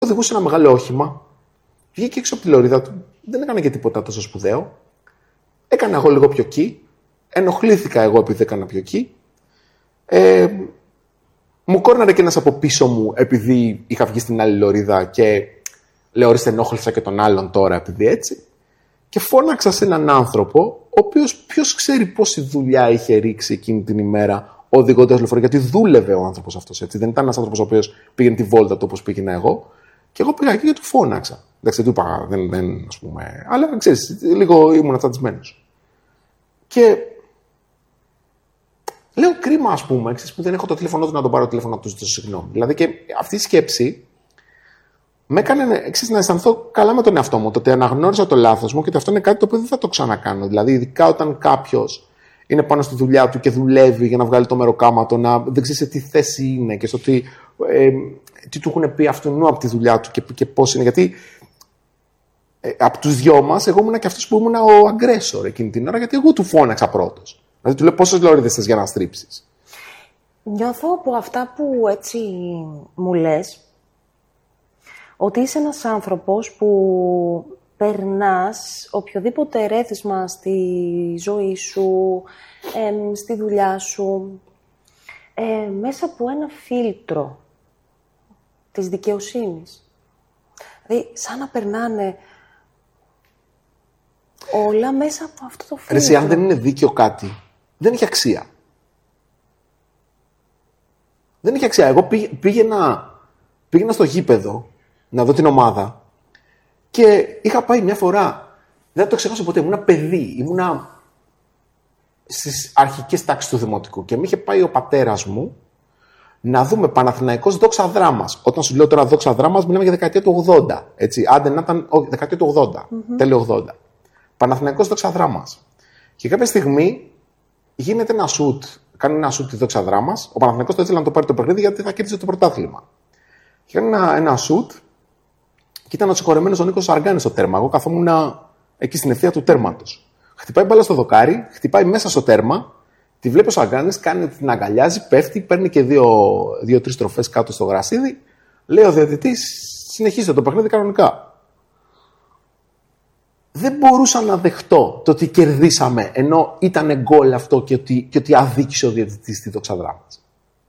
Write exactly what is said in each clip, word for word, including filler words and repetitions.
οδηγούσε ένα μεγάλο όχημα, βγήκε έξω από τη λωρίδα του, δεν έκανε και τίποτα τόσο σπουδαίο. Έκανα εγώ λίγο πιο εκεί, ενοχλήθηκα εγώ επειδή έκανα πιο εκεί. Ε, μου κόρναρε και ένας από πίσω μου επειδή είχα βγει στην άλλη λωρίδα και λέω ορίστε ενόχλησα και τον άλλον τώρα επειδή έτσι. Και φώναξα σε έναν άνθρωπο, ο οποίος ποιος ξέρει πόση δουλειά είχε ρίξει εκείνη την ημέρα οδηγώντας λεωφορείο, γιατί δούλευε ο άνθρωπος αυτός έτσι. Δεν ήταν ένας άνθρωπος ο οποίος πήγαινε τη βόλτα του όπως πήγαινα εγώ. Και εγώ πήγα εκεί και του φώναξα. Εντάξει, δεν του είπα, δεν, δεν, ας πούμε, αλλά ξέρεις, λίγο ήμουν αυτατισμένος. Και λέω κρίμα, ας πούμε, ξέρεις, που δεν έχω το τηλέφωνο του να τον πάρω τηλέφωνο να του ζητήσω συγγνώμη. Δηλαδή και αυτή η σκέψη με έκανε ξέρεις, να αισθανθώ καλά με τον εαυτό μου. Το ότι αναγνώρισα το λάθος μου και ότι αυτό είναι κάτι το οποίο δεν θα το ξανακάνω. Δηλαδή, ειδικά όταν κάποιος είναι πάνω στη δουλειά του και δουλεύει για να βγάλει το μεροκάματο, να δεν ξέρει σε τι θέση είναι και στο τι, ε, τι του έχουν πει αυτού από τη δουλειά του και, και πώς είναι. Γιατί ε, από τους δυο μας, εγώ ήμουν και αυτός που ήμουν ο αγκρέσορ εκείνη την ώρα, γιατί εγώ του φώναξα πρώτος. Δηλαδή, του λέω πόσες λωρίδες θες για να στρίψεις. Νιώθω από αυτά που έτσι μου λες, ότι είσαι ένας άνθρωπος που περνάς οποιοδήποτε ερέθισμα στη ζωή σου, ε, στη δουλειά σου, ε, μέσα από ένα φίλτρο της δικαιοσύνης. Δηλαδή, σαν να περνάνε όλα μέσα από αυτό το φίλτρο. Εσύ, αν δεν είναι δίκαιο κάτι, δεν έχει αξία. Δεν έχει αξία. Εγώ πήγαινα, πήγαινα στο γήπεδο να δω την ομάδα και είχα πάει μια φορά, δεν θα το ξεχάσω ποτέ, ήμουνα παιδί, ήμουνα στις αρχικές τάξεις του δημοτικού και με είχε πάει ο πατέρας μου να δούμε Παναθηναϊκός Δόξα Δράμας. Όταν σου λέω τώρα Δόξα Δράμας, μιλάμε για δεκαετία του ογδόντα. Έτσι, άντε να ήταν όχι, δεκαετία του ογδόντα, mm-hmm. τέλειο ογδόντα. Παναθηναϊκός Δόξα Δράμας. Και κάποια στιγμή γίνεται ένα σουτ, κάνει ένα σουτ τη Δόξα Δράμας. Ο Παναθηναϊκός το ήθελε να το πάρει το παιχνίδι γιατί θα κέρδισε το πρωτάθλημα. Και κάνει ένα, ένα σουτ και ήταν ο συγχωρεμένος ο Νίκος Αργάνης στο τέρμα. Εγώ καθόμουν εκεί στην ευθεία του τέρματος. Χτυπάει μπάλα στο δοκάρι, χτυπάει μέσα στο τέρμα, τη βλέπει ο Σαγκάνης, κάνει την αγκαλιάζει, πέφτει, παίρνει και δύο-τρεις δύο, τροφές κάτω στο γρασίδι. Λέει ο διαιτητής, συνεχίστε το παιχνίδι κανονικά. Δεν μπορούσα να δεχτώ το ότι κερδίσαμε ενώ ήταν γκολ αυτό και ότι, και ότι αδίκησε ο διαιτητής στη Δόξα Δράμας.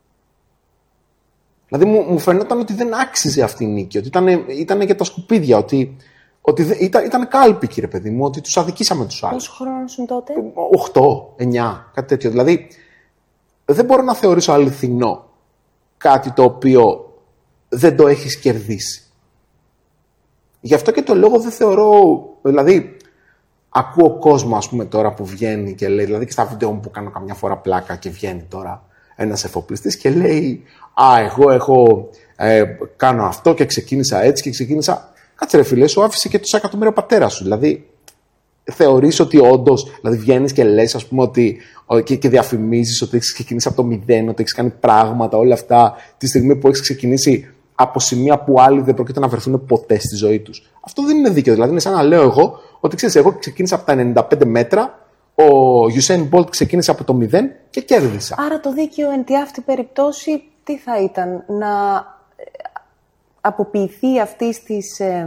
Δηλαδή μου, μου φαινόταν ότι δεν άξιζε αυτή η νίκη, ότι ήταν, ήταν για τα σκουπίδια, ότι, ότι ήταν, ήταν κάλπη, κύριε παιδί μου, ότι τους αδικήσαμε τους άλλους. Πόσο χρόνο ήσουν τότε? Οχτώ, εννιά, κάτι τέτοιο. Δηλαδή δεν μπορώ να θεωρήσω αληθινό κάτι το οποίο δεν το έχεις κερδίσει. Γι' αυτό και το λόγο δεν θεωρώ, δηλαδή ακούω κόσμο ας πούμε τώρα που βγαίνει και λέει, δηλαδή και στα βίντεο μου που κάνω καμιά φορά πλάκα και βγαίνει τώρα ένας εφοπλιστής και λέει «Α, εγώ έχω, ε, κάνω αυτό και ξεκίνησα έτσι και ξεκίνησα». Κάτσε ρε φίλε, σου άφησε και το εκατομμύριο πατέρα σου. Δηλαδή, θεωρείς ότι όντως, δηλαδή βγαίνεις και λες ας πούμε ότι, και, και διαφημίζεις ότι έχεις ξεκινήσει από το μηδέν, ότι έχεις κάνει πράγματα, όλα αυτά, τη στιγμή που έχεις ξεκινήσει από σημεία που άλλοι δεν πρόκειται να βρεθούν ποτέ στη ζωή τους. Αυτό δεν είναι δίκαιο. Δηλαδή, είναι σαν να λέω εγώ ότι ξέρεις, εγώ ξεκίνησα από τα ενενήντα πέντε μέτρα. Ο Usain Bolt ξεκίνησε από το μηδέν και κέρδισα. Άρα το δίκαιο εν τη αυτή περιπτώσει τι θα ήταν? Να αποποιηθεί αυτής της ε,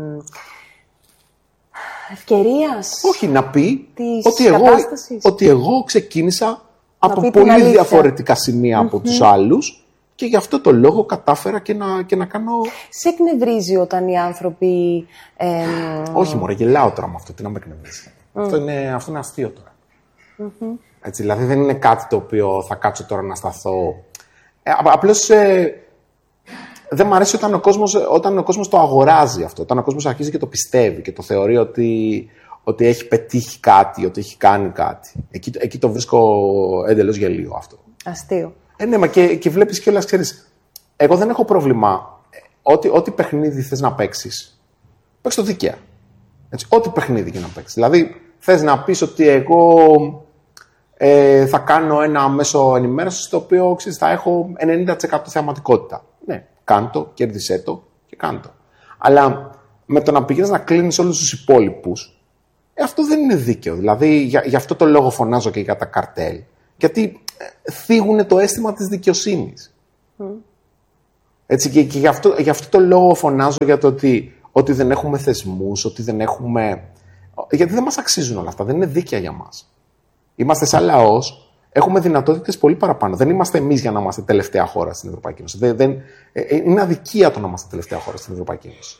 ευκαιρίας? Όχι, να πει ότι εγώ, ότι εγώ ξεκίνησα να από πολύ διαφορετικά σημεία mm-hmm. από τους άλλους και γι' αυτό το λόγο κατάφερα και να, και να κάνω... Σε εκνευρίζει όταν οι άνθρωποι... Ε, Όχι μωρέ, γελάω τώρα με αυτό, τι να με εκνευρίζει. Mm. Αυτό, είναι, αυτό είναι αστείο τώρα. Mm-hmm. Έτσι, δηλαδή δεν είναι κάτι το οποίο θα κάτσω τώρα να σταθώ. Ε, απλώς ε, δεν μου αρέσει όταν ο, κόσμος, όταν ο κόσμος το αγοράζει αυτό. Όταν ο κόσμος αρχίζει και το πιστεύει και το θεωρεί ότι, ότι έχει πετύχει κάτι, ότι έχει κάνει κάτι. Εκεί, εκεί το βρίσκω εντελώς γελίο αυτό. Αστείο. Ε, ναι, μα και, και βλέπεις κιόλας, ξέρεις, εγώ δεν έχω πρόβλημα. Ό,τι, ό,τι παιχνίδι θες να παίξεις, παίξ' το δίκαια. Έτσι, ό,τι παιχνίδι και να παίξεις. Δηλαδή, θες να πεις ότι εγώ ε, θα κάνω ένα μέσο ενημέρωσης το οποίο ξέρεις, θα έχω ενενήντα τοις εκατό θεαματικότητα. Ναι, κάντο, κέρδισέ το και κάντο. Αλλά με το να πηγαίνεις να κλείνεις όλους τους υπόλοιπους, ε, αυτό δεν είναι δίκαιο. Δηλαδή, για, για αυτό το λόγο φωνάζω και για τα καρτέλ. Γιατί ε, θίγουν το αίσθημα της δικαιοσύνης. Mm. Έτσι, και, και γι' αυτό, γι' αυτό το λόγο φωνάζω για το ότι, ότι δεν έχουμε θεσμούς, ότι δεν έχουμε... Γιατί δεν μας αξίζουν όλα αυτά, δεν είναι δίκαια για μας. Είμαστε σαν λαός, έχουμε δυνατότητες πολύ παραπάνω. Δεν είμαστε εμείς για να είμαστε τελευταία χώρα στην Ευρωπαϊκή Ένωση. Δεν, δεν, είναι αδικία το να είμαστε τελευταία χώρα στην Ευρωπαϊκή Ένωση.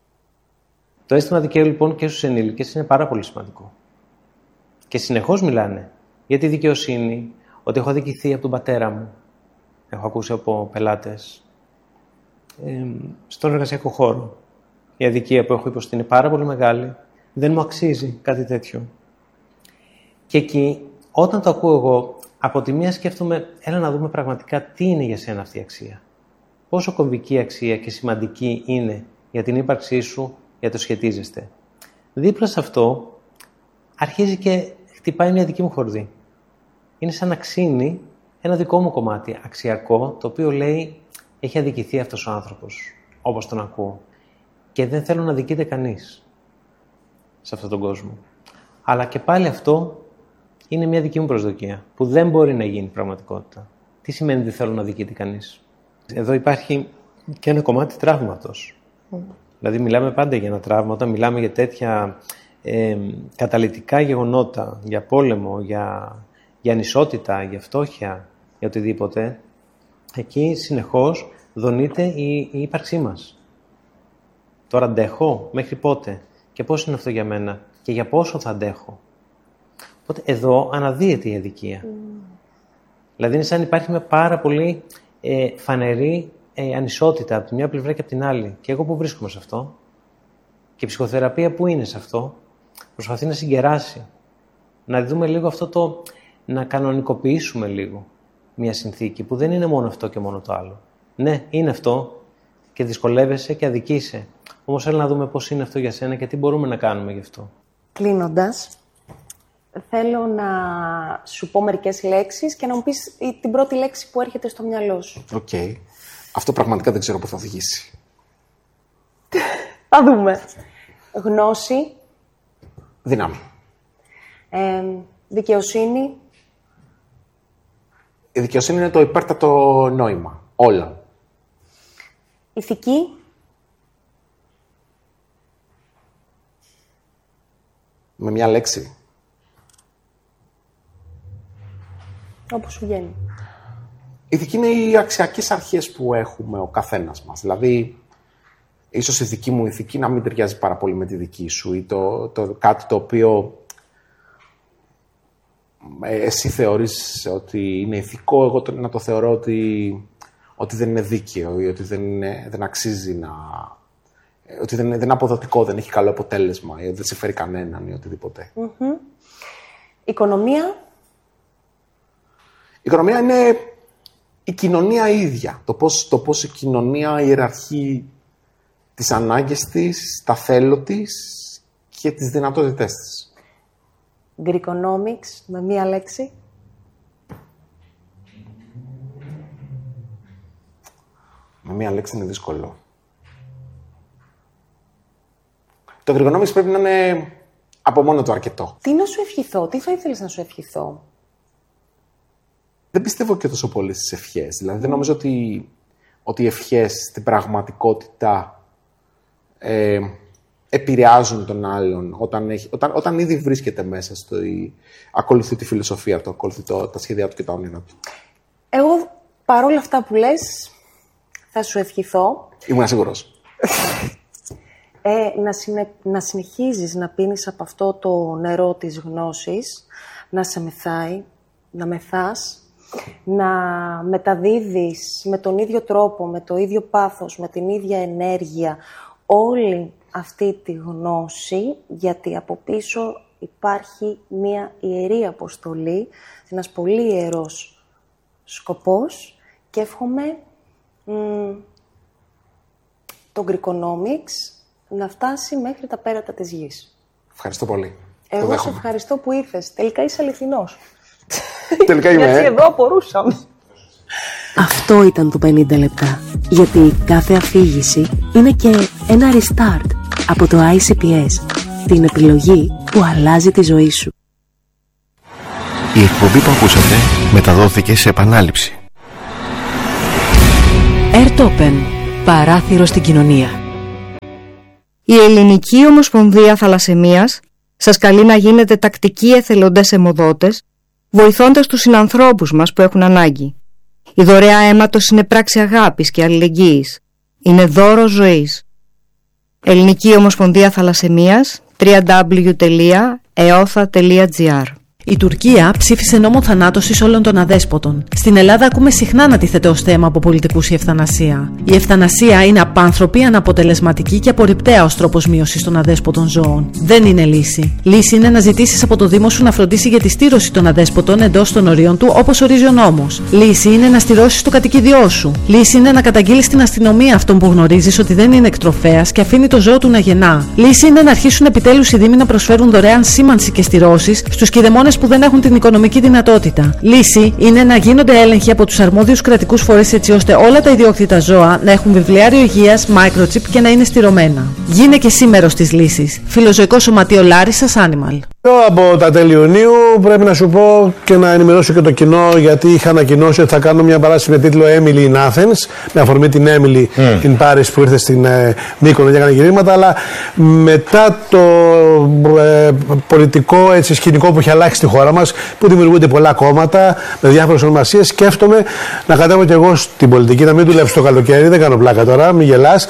Το αίσθημα δικαίου λοιπόν και στους ενήλικες είναι πάρα πολύ σημαντικό. Και συνεχώς μιλάνε για τη δικαιοσύνη, ότι έχω αδικηθεί από τον πατέρα μου. Έχω ακούσει από πελάτες. Ε, στον εργασιακό χώρο. Η αδικία που έχω υποστεί είναι πάρα πολύ μεγάλη. Δεν μου αξίζει κάτι τέτοιο. Και εκεί, όταν το ακούω εγώ, από τη μία σκέφτομαι, έλα να δούμε πραγματικά τι είναι για σένα αυτή η αξία. Πόσο κομβική αξία και σημαντική είναι για την ύπαρξή σου, για το σχετίζεστε. Δίπλα σε αυτό, αρχίζει και χτυπάει μια δική μου χορδή. Είναι σαν να ξύνει ένα δικό μου κομμάτι αξιακό, το οποίο λέει, έχει αδικηθεί αυτός ο άνθρωπος, όπως τον ακούω. Και δεν θέλω να αδικείται κανείς σε αυτόν τον κόσμο. Αλλά και πάλι αυτό είναι μια δική μου προσδοκία, που δεν μπορεί να γίνει πραγματικότητα. Τι σημαίνει δεν θέλω να αδικείται κανείς? Εδώ υπάρχει και ένα κομμάτι τραύματος. Mm. Δηλαδή μιλάμε πάντα για ένα τραύμα, όταν μιλάμε για τέτοια ε, καταλυτικά γεγονότα, για πόλεμο, για, για ανισότητα, για φτώχεια, για οτιδήποτε, εκεί συνεχώς δονείται η, η ύπαρξή μας. Τώρα αντέχω, μέχρι πότε και πώς είναι αυτό για μένα και για πόσο θα αντέχω. Οπότε εδώ αναδύεται η αδικία. Mm. Δηλαδή είναι σαν υπάρχει με πάρα πολύ ε, φανερή ε, ανισότητα από τη μια πλευρά και από την άλλη. Και εγώ που βρίσκομαι σε αυτό, και η ψυχοθεραπεία που είναι σε αυτό, προσπαθεί να συγκεράσει. Να δούμε λίγο αυτό το, να κανονικοποιήσουμε λίγο μια συνθήκη που δεν είναι μόνο αυτό και μόνο το άλλο. Ναι, είναι αυτό και δυσκολεύεσαι και αδικείσαι. Όμως έλα να δούμε πώς είναι αυτό για σένα και τι μπορούμε να κάνουμε γι' αυτό. Κλείνοντας, θέλω να σου πω μερικές λέξεις και να μου πεις την πρώτη λέξη που έρχεται στο μυαλό σου. Οκ. Okay. Αυτό πραγματικά δεν ξέρω πού θα οδηγήσει. Θα δούμε. Γνώση. Δύναμη. Ε, δικαιοσύνη. Η δικαιοσύνη είναι το υπέρτατο νόημα όλων. Ηθική. Με μια λέξη. Όπως σου βγαίνει. Η ηθική είναι οι αξιακές αρχές που έχουμε ο καθένας μας. Δηλαδή, ίσως η δική μου ηθική να μην ταιριάζει πάρα πολύ με τη δική σου ή το, το, κάτι το οποίο εσύ θεωρείς ότι είναι ηθικό, εγώ το, να το θεωρώ ότι, ότι δεν είναι δίκαιο ή ότι δεν, είναι, δεν αξίζει να... ότι δεν, δεν είναι αποδοτικό, δεν έχει καλό αποτέλεσμα ή ότι δεν σε φέρει κανέναν ή οτιδήποτε. Mm-hmm. Οικονομία. Η οικονομία είναι η κοινωνία ίδια. Το πώς, το πώς η κοινωνία ιεραρχεί τις ανάγκες της, τα θέλω της και τις δυνατότητές της. Greekonomics, με μία λέξη. Με μία λέξη είναι δύσκολο. Το Greekonomics πρέπει να είναι από μόνο του αρκετό. Τι να σου ευχηθώ, τι θα ήθελες να σου ευχηθώ? Δεν πιστεύω και τόσο πολύ στις ευχές. Δηλαδή δεν νομίζω ότι, ότι οι ευχές στην πραγματικότητα ε, επηρεάζουν τον άλλον όταν, έχει, όταν, όταν ήδη βρίσκεται μέσα στο ή ακολουθεί τη φιλοσοφία του, ακολουθεί το, τα σχέδιά του και τα όνειρα του. Εγώ παρόλα αυτά που λες θα σου ευχηθώ. Ήμουν σίγουρος. Ε, να, συνε, να συνεχίζεις να πίνεις από αυτό το νερό της γνώσης, να σε μεθάει, να μεθάς, να μεταδίδεις με τον ίδιο τρόπο, με το ίδιο πάθος, με την ίδια ενέργεια όλη αυτή τη γνώση, γιατί από πίσω υπάρχει μία ιερή αποστολή, ένας πολύ ιερός σκοπός και εύχομαι μ, το Greekonomics να φτάσει μέχρι τα πέρατα της γης. Ευχαριστώ πολύ. Εγώ σε ευχαριστώ που ήρθες. Τελικά είσαι αληθινός. Τελικά είμαι. Γιατί εδώ απορούσαμε. Αυτό ήταν το πενήντα λεπτά. Γιατί κάθε αφήγηση είναι και ένα restart από το άι σι πι ες. Την επιλογή που αλλάζει τη ζωή σου. Η εκπομπή που ακούσατε μεταδόθηκε σε επανάληψη. Airtopen. παράθυρο στην κοινωνία. Η Ελληνική Ομοσπονδία Θαλασσαιμίας σας καλεί να γίνετε τακτικοί εθελοντές αιμοδότες, βοηθώντας τους συνανθρώπους μας που έχουν ανάγκη. Η δωρεά αίματος είναι πράξη αγάπης και αλληλεγγύης. Είναι δώρο ζωής. Ελληνική Ομοσπονδία Θαλασσαιμίας, double-u double-u double-u τελεία εόθα τελεία τζι άρ. Η Τουρκία ψήφισε νόμο θανάτωσης όλων των αδέσποτων. Στην Ελλάδα ακούμε συχνά να τίθεται ως θέμα από πολιτικούς η ευθανασία. Η ευθανασία είναι απάνθρωπη, αναποτελεσματική και απορριπταία ως τρόπος μείωσης των αδέσποτων ζώων. Δεν είναι λύση. Λύση είναι να ζητήσεις από το Δήμο σου να φροντίσει για τη στήρωση των αδέσποτων εντός των ορίων του, όπως ορίζει ο νόμος. Λύση είναι να στηρώσεις το κατοικίδιό σου. Λύση είναι να καταγγείλεις στην αστυνομία αυτόν που γνωρίζεις ότι δεν είναι εκτροφέας και αφήνει το ζώο του να γεννά. Λύση είναι να αρχίσουν επιτέλους οι Δήμοι να προσφέρουν δωρεάν σήμανση και στηρώσεις στους κηδεμόνες που δεν έχουν την οικονομική δυνατότητα. Λύση είναι να γίνονται έλεγχοι από τους αρμόδιους κρατικούς φορείς έτσι ώστε όλα τα ιδιόκτητα ζώα να έχουν βιβλιάριο υγείας, microchip και να είναι στηρωμένα. Γίνε και εσύ μέρος της λύσης. Φιλοζωικό Σωματείο Λάρισσας Animal. Από τα τέλη Ιουνίου πρέπει να σου πω και να ενημερώσω και το κοινό, γιατί είχα ανακοινώσει ότι θα κάνω μια παράσταση με τίτλο Emily in Athens, με αφορμή την Emily mm. in Paris που ήρθε στην ε, Μύκονο και έκανε γυρίσματα, αλλά μετά το ε, πολιτικό έτσι, σκηνικό που έχει αλλάξει στη χώρα μας, που δημιουργούνται πολλά κόμματα με διάφορες ονομασίες, σκέφτομαι να κατέβω και εγώ στην πολιτική, να μην δουλέψω το καλοκαίρι, δεν κάνω πλάκα τώρα, μην γελάς.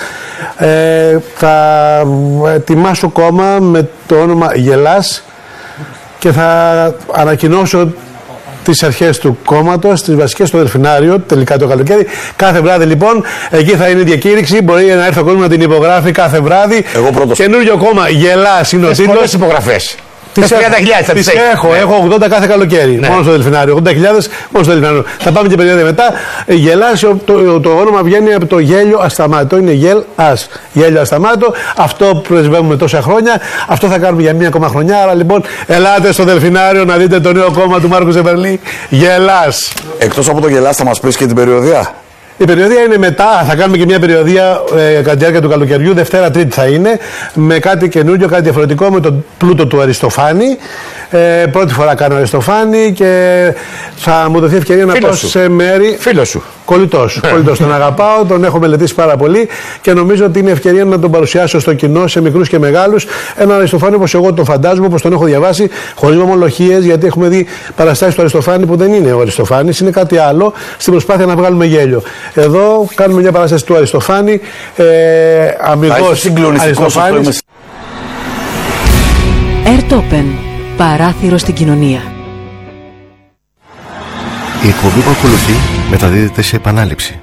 Ε, θα ετοιμάσω κόμμα με το όνομα Γελάς και θα ανακοινώσω τις αρχές του κόμματος, τις βασικές στο Δελφινάριο, τελικά το καλοκαίρι. Κάθε βράδυ λοιπόν, εκεί θα είναι η διακήρυξη. Μπορεί να έρθει ο κόσμος να την υπογράφει κάθε βράδυ. Εγώ πρώτος. Καινούριο κόμμα, Γελάς είναι ο τίτλος. Πολλές υπογραφές. Τις τριάντα χιλιάδες θα τις έχω, ναι. Έχω ογδόντα κάθε καλοκαίρι, ναι. Μόνο στο Δελφινάριο. ογδόντα χιλιάδες μόνο στο Δελφινάριο. Θα πάμε και περίοδο μετά. Γελάς, το, το, το όνομα βγαίνει από το γέλιο ασταμάτο. Είναι γελ ας. Γέλιο ασταμάτο. Αυτό που πρεσβεύουμε τόσα χρόνια. Αυτό θα κάνουμε για μία ακόμα χρονιά. Άρα λοιπόν, ελάτε στο Δελφινάριο να δείτε το νέο κόμμα του Μάρκου Ζεμπερλή. Γελάς. Εκτός από το Γελάς, θα μας πεις και την περιοδία. Η περιοδία είναι μετά, θα κάνουμε και μια περιοδία ε, κατά τη διάρκεια του καλοκαιριού, Δευτέρα Τρίτη θα είναι, με κάτι καινούριο, κάτι διαφορετικό, με τον πλούτο του Αριστοφάνη. Ε, πρώτη φορά κάνω Αριστοφάνη και θα μου δοθεί ευκαιρία να πάω σε μέρη. Φίλος σου. Κολλητός. Κολλητός. Τον αγαπάω, τον έχω μελετήσει πάρα πολύ και νομίζω ότι είναι ευκαιρία να τον παρουσιάσω στο κοινό, σε μικρούς και μεγάλους. Έναν Αριστοφάνη όπως εγώ τον φαντάζομαι, όπως τον έχω διαβάσει, χωρίς ομολογίες, γιατί έχουμε δει παραστάσεις του Αριστοφάνη που δεν είναι ο Αριστοφάνης, είναι κάτι άλλο, στην προσπάθεια να βγάλουμε γέλιο. Εδώ κάνουμε μια παράσταση του Αριστοφάνη, ε, αμυγός Αριστοφάνης. Airtopen, παράθυρο στην κοινωνία. Η εκπομπή που ακολουθεί μεταδίδεται σε επανάληψη.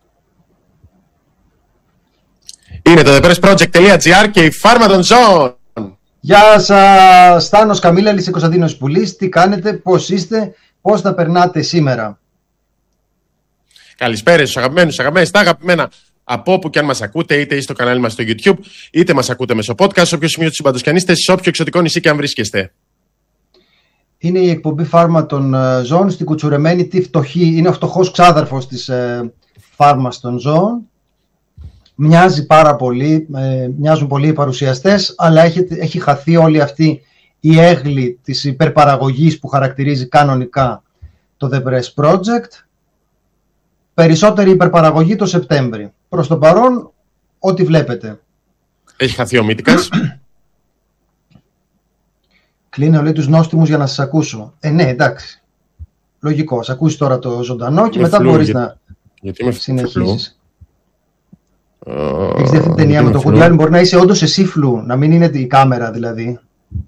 Είναι το thepressproject.gr και η φάρμα των ζώων. Γεια σας, Στάνος Καμίλαλης, Κωνσταντίνος Πουλής. Τι κάνετε, πώς είστε, πώς θα περνάτε σήμερα? Καλησπέρα στους αγαπημένους, αγαπημένες, τα αγαπημένα από όπου και αν μας ακούτε, είτε στο κανάλι μας στο YouTube, είτε μας ακούτε μέσω podcast, σε όποιο σημείο του σύμπαντος και αν είστε, σε όποιο εξωτικό νησί και αν βρίσκεστε. Είναι η εκπομπή Φάρμα των Ζώων στην κουτσουρεμένη τη φτωχή. Είναι ο φτωχός ξάδερφος της ε, Φάρμας των Ζώων. Μοιάζει πάρα πολύ, ε, μοιάζουν πολύ οι παρουσιαστές, αλλά έχει, έχει χαθεί όλη αυτή η έγκλη της υπερπαραγωγής που χαρακτηρίζει κανονικά το The Press Project. Περισσότερη υπερπαραγωγή το Σεπτέμβρη. Προς το παρόν, ό,τι βλέπετε. Έχει χαθεί ο Μύτικας. Κλείνω, λέει, τους νόστιμους για να σας ακούσω. Ε, ναι, εντάξει. Λογικό. Ας ακούσεις τώρα το ζωντανό και με μετά φλού, μπορείς για... να γιατί συνεχίσεις. Uh, Έχεις δει αυτή την ταινία με το Χουντιάνι, μπορεί να είσαι όντως εσύ φλού, να μην είναι η κάμερα δηλαδή.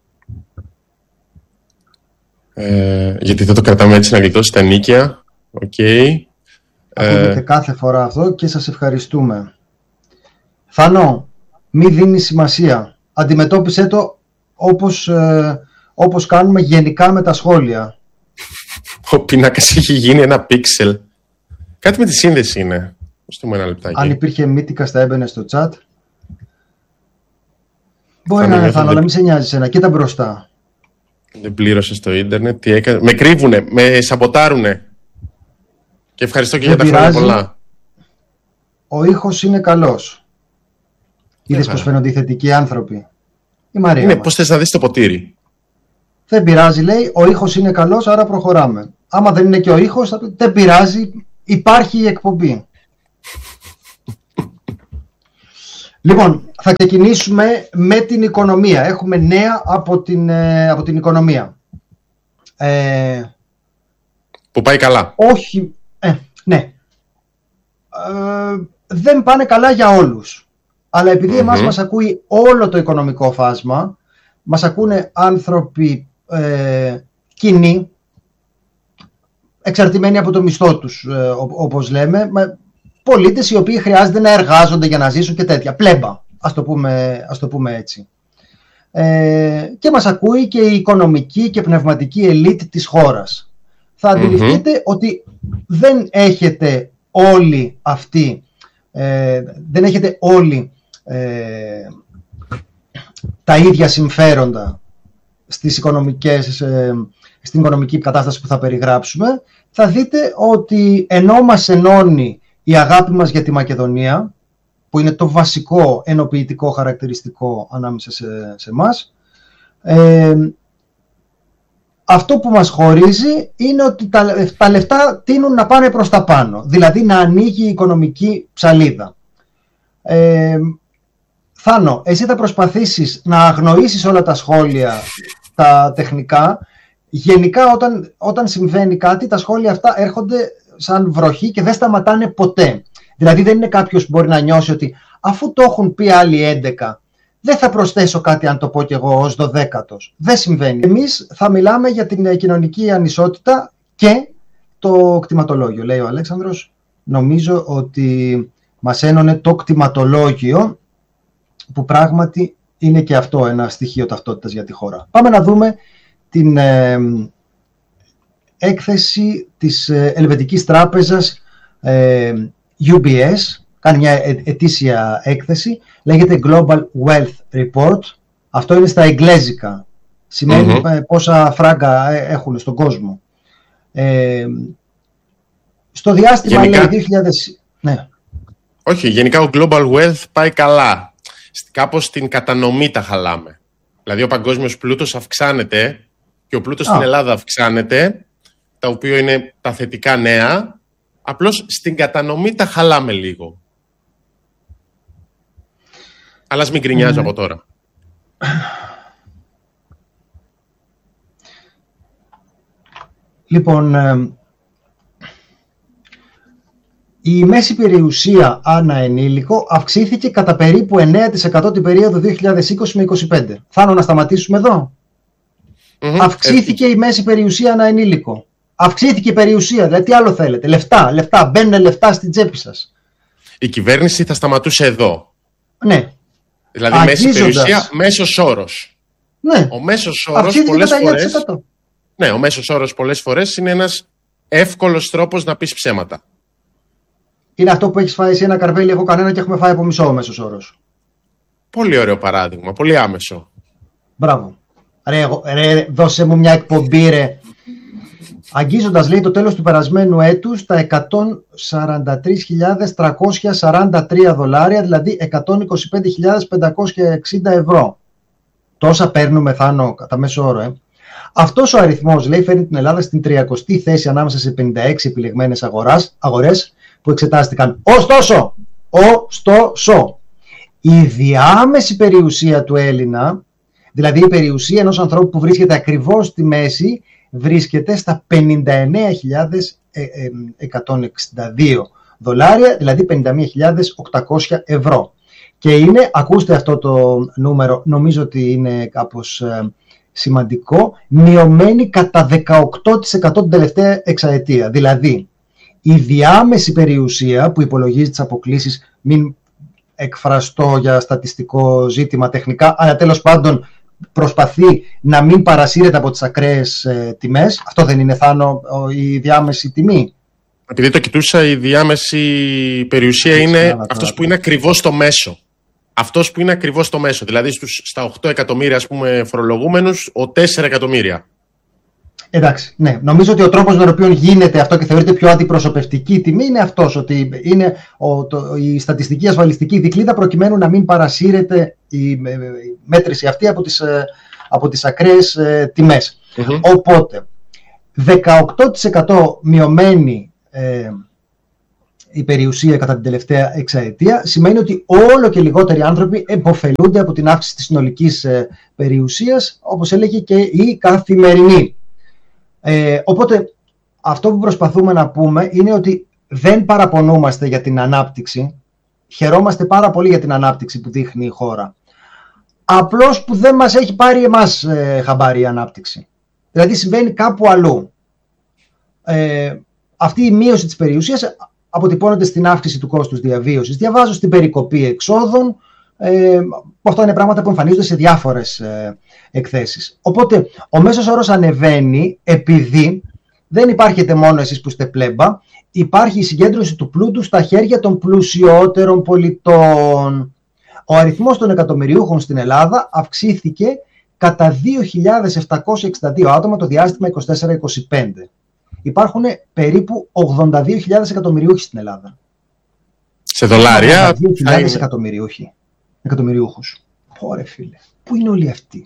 Ε, γιατί δεν το κρατάμε έτσι να γλιτώσει τα νίκια. Οκ. Okay. Ακούγεται ε... κάθε φορά αυτό και σας ευχαριστούμε. Θανό, μη δίνεις σημασία. Αντιμετώπισε το όπως, ε, όπως κάνουμε γενικά με τα σχόλια. Ο πίνακας έχει γίνει ένα πίξελ. Κάτι με τη σύνδεση είναι. Μου ένα λεπτάκι. Αν υπήρχε Μύτικα θα έμπαινε στο chat. Μπορεί να είναι, Θάνο, αλλά μην σε νοιάζει ένα. Κοίτα μπροστά. Δεν πλήρωσε στο ίντερνετ. Τι έκανε. Με κρύβουνε, με σαμποτάρουνε. Και ευχαριστώ και δεν για τα χρόνια πολλά. Ο ήχος είναι καλός. Είδες πως φαίνονται οι θετικοί άνθρωποι. Η Μαρία. Είναι πως θες να δεις το ποτήρι. Δεν πειράζει, λέει. Ο ήχος είναι καλός, άρα προχωράμε. Άμα δεν είναι και ο ήχος, θα πει, δεν πειράζει. Υπάρχει η εκπομπή. Λοιπόν, θα ξεκινήσουμε με την οικονομία. Έχουμε νέα από την, ε, από την οικονομία. Ε, που πάει καλά. Όχι, ε, ναι. Ε, δεν πάνε καλά για όλους. Αλλά επειδή mm-hmm. εμάς μας ακούει όλο το οικονομικό φάσμα, μας ακούνε άνθρωποι ε, κοινοί, εξαρτημένοι από το μισθό τους, ε, όπως λέμε, πολίτες οι οποίοι χρειάζεται να εργάζονται για να ζήσουν και τέτοια. Πλέμπα, ας το πούμε, ας το πούμε έτσι. Ε, και μας ακούει και η οικονομική και πνευματική ελίτ της χώρας. Θα αντιληφθείτε mm-hmm. ότι δεν έχετε όλοι αυτοί, ε, δεν έχετε όλοι ε, τα ίδια συμφέροντα στις οικονομικές, ε, στην οικονομική κατάσταση που θα περιγράψουμε. Θα δείτε ότι ενώ μας ενώνει η αγάπη μας για τη Μακεδονία, που είναι το βασικό ενοποιητικό χαρακτηριστικό ανάμεσα σε, σε εμάς, ε, αυτό που μας χωρίζει είναι ότι τα, τα λεφτά τείνουν να πάνε προς τα πάνω, δηλαδή να ανοίγει η οικονομική ψαλίδα. Ε, Θάνο, εσύ θα προσπαθήσεις να αγνοήσεις όλα τα σχόλια, τα τεχνικά. Γενικά όταν, όταν συμβαίνει κάτι, τα σχόλια αυτά έρχονται σαν βροχή και δεν σταματάνε ποτέ. Δηλαδή δεν είναι κάποιος που μπορεί να νιώσει ότι αφού το έχουν πει άλλοι έντεκα, δεν θα προσθέσω κάτι αν το πω κι εγώ ως δωδέκατος. Δεν συμβαίνει. Εμείς θα μιλάμε για την κοινωνική ανισότητα και το κτηματολόγιο, λέει ο Αλέξανδρος. Νομίζω ότι μας ένωνε το κτηματολόγιο, που πράγματι είναι και αυτό ένα στοιχείο ταυτότητας για τη χώρα. Πάμε να δούμε την ε, έκθεση της Ελβετικής Τράπεζας ε, γιου μπι ες. Κάνει μια ε, ετήσια έκθεση, λέγεται Global Wealth Report. Αυτό είναι στα εγγλέζικα. Σημαίνει mm-hmm. πόσα φράγκα έχουν στον κόσμο. Ε, στο διάστημα γενικά... λέει δύο χιλιάδες... Ναι. Όχι, γενικά ο Global Wealth πάει καλά. Κάπως την κατανομή τα χαλάμε. Δηλαδή ο παγκόσμιος πλούτος αυξάνεται και ο πλούτος ah. στην Ελλάδα αυξάνεται, τα οποία είναι τα θετικά νέα, απλώς στην κατανομή τα χαλάμε λίγο. Αλλά ας μην γκρινιάζω mm. από τώρα. Λοιπόν, ε, η μέση περιουσία ανά ενήλικο αυξήθηκε κατά περίπου εννέα τοις εκατό την περίοδο δύο χιλιάδες είκοσι με είκοσι πέντε. Θάνο, να σταματήσουμε εδώ. Mm-hmm. Αυξήθηκε Έτσι. η μέση περιουσία ανά ενήλικο. Αυξήθηκε η περιουσία, δηλαδή τι άλλο θέλετε. Λεφτά, λεφτά, μπαίνουν λεφτά στην τσέπη σας. Η κυβέρνηση θα σταματούσε εδώ. Ναι. Δηλαδή μέση περιουσία, μέσος όρος. Ναι. Ο μέσος όρος πολλές φορές, ναι, ο μέσος όρος πολλές φορές είναι ένας εύκολος τρόπος να πεις ψέματα. Είναι αυτό που έχεις φάει εσύ ένα καρβέλι, εγώ κανένα και έχουμε φάει από μισό ο μέσος όρος. Πολύ ωραίο παράδειγμα, πολύ άμεσο. Μπράβο. Ρε, ρε, δώσε μου μια εκπομπή, ρε. Αγγίζοντας, λέει, το τέλος του περασμένου έτους τα εκατόν σαράντα τρεις χιλιάδες τριακόσια σαράντα τρία δολάρια, δηλαδή εκατόν είκοσι πέντε χιλιάδες πεντακόσια εξήντα ευρώ. Τόσα παίρνουμε, Θάνο, κατά μέσο όρο, ε. Αυτός ο αριθμός, λέει, φέρνει την Ελλάδα στην τριακοστή θέση ανάμεσα σε πενήντα έξι επιλεγμένες αγοράς, αγορές που εξετάστηκαν. Ωστόσο, ωστόσο, η διάμεση περιουσία του Έλληνα, δηλαδή η περιουσία ενός ανθρώπου που βρίσκεται ακριβώς στη μέση, βρίσκεται στα πενήντα εννέα χιλιάδες εκατόν εξήντα δύο δολάρια, δηλαδή πενήντα μία χιλιάδες οκτακόσια ευρώ. Και είναι, ακούστε αυτό το νούμερο, νομίζω ότι είναι κάπως ε, σημαντικό, μειωμένη κατά δεκαοκτώ τοις εκατό την τελευταία εξαετία. Δηλαδή, η διάμεση περιουσία που υπολογίζει τις αποκλίσεις, μην εκφραστώ για στατιστικό ζήτημα τεχνικά, αλλά τέλος πάντων προσπαθεί να μην παρασύρεται από τις ακραίες ε, τιμές. Αυτό δεν είναι, Θάνο, η διάμεση τιμή? Επειδή το κοιτούσα, η διάμεση περιουσία είναι Άρα, αυτός που είναι ακριβώς στο μέσο. Αυτός που είναι ακριβώς στο μέσο. Δηλαδή στους, στα οκτώ εκατομμύρια, ας πούμε, φορολογούμενους, ο τέσσερα εκατομμύρια. Εντάξει, ναι. Νομίζω ότι ο τρόπος με τον οποίο γίνεται αυτό και θεωρείται πιο αντιπροσωπευτική τιμή είναι αυτός, ότι είναι ο, το, η στατιστική ασφαλιστική δικλίδα προκειμένου να μην παρασύρεται η, η μέτρηση αυτή από τις, από τις ακραίες ε, τιμές. Mm-hmm. Οπότε, δεκαοκτώ τοις εκατό μειωμένη ε, η περιουσία κατά την τελευταία εξαετία, σημαίνει ότι όλο και λιγότεροι άνθρωποι επωφελούνται από την αύξηση της συνολικής ε, περιουσίας, όπως έλεγε και η Καθημερινή. Ε, οπότε αυτό που προσπαθούμε να πούμε είναι ότι δεν παραπονούμαστε για την ανάπτυξη, χαιρόμαστε πάρα πολύ για την ανάπτυξη που δείχνει η χώρα. Απλώς που δεν μας έχει πάρει εμάς ε, χαμπάρι η ανάπτυξη. Δηλαδή συμβαίνει κάπου αλλού. Ε, αυτή η μείωση της περιουσίας αποτυπώνεται στην αύξηση του κόστους διαβίωσης. Διαβάζω στην περικοπή εξόδων, ε, που αυτά είναι πράγματα που εμφανίζονται σε διάφορες ε, εκθέσεις. Οπότε ο μέσος όρος ανεβαίνει επειδή δεν υπάρχετε μόνο εσείς που είστε πλέμπα, υπάρχει η συγκέντρωση του πλούτου στα χέρια των πλουσιότερων πολιτών. Ο αριθμός των εκατομμυριούχων στην Ελλάδα αυξήθηκε κατά δύο χιλιάδες επτακόσια εξήντα δύο άτομα το διάστημα είκοσι τέσσερα είκοσι πέντε. Υπάρχουν περίπου ογδόντα δύο χιλιάδες εκατομμυριούχοι στην Ελλάδα. Σε δολάρια. ογδόντα δύο χιλιάδες εκατομμυριούχοι. Εκατομμυριούχους. Ωρε φίλε, πού είναι όλοι αυτοί?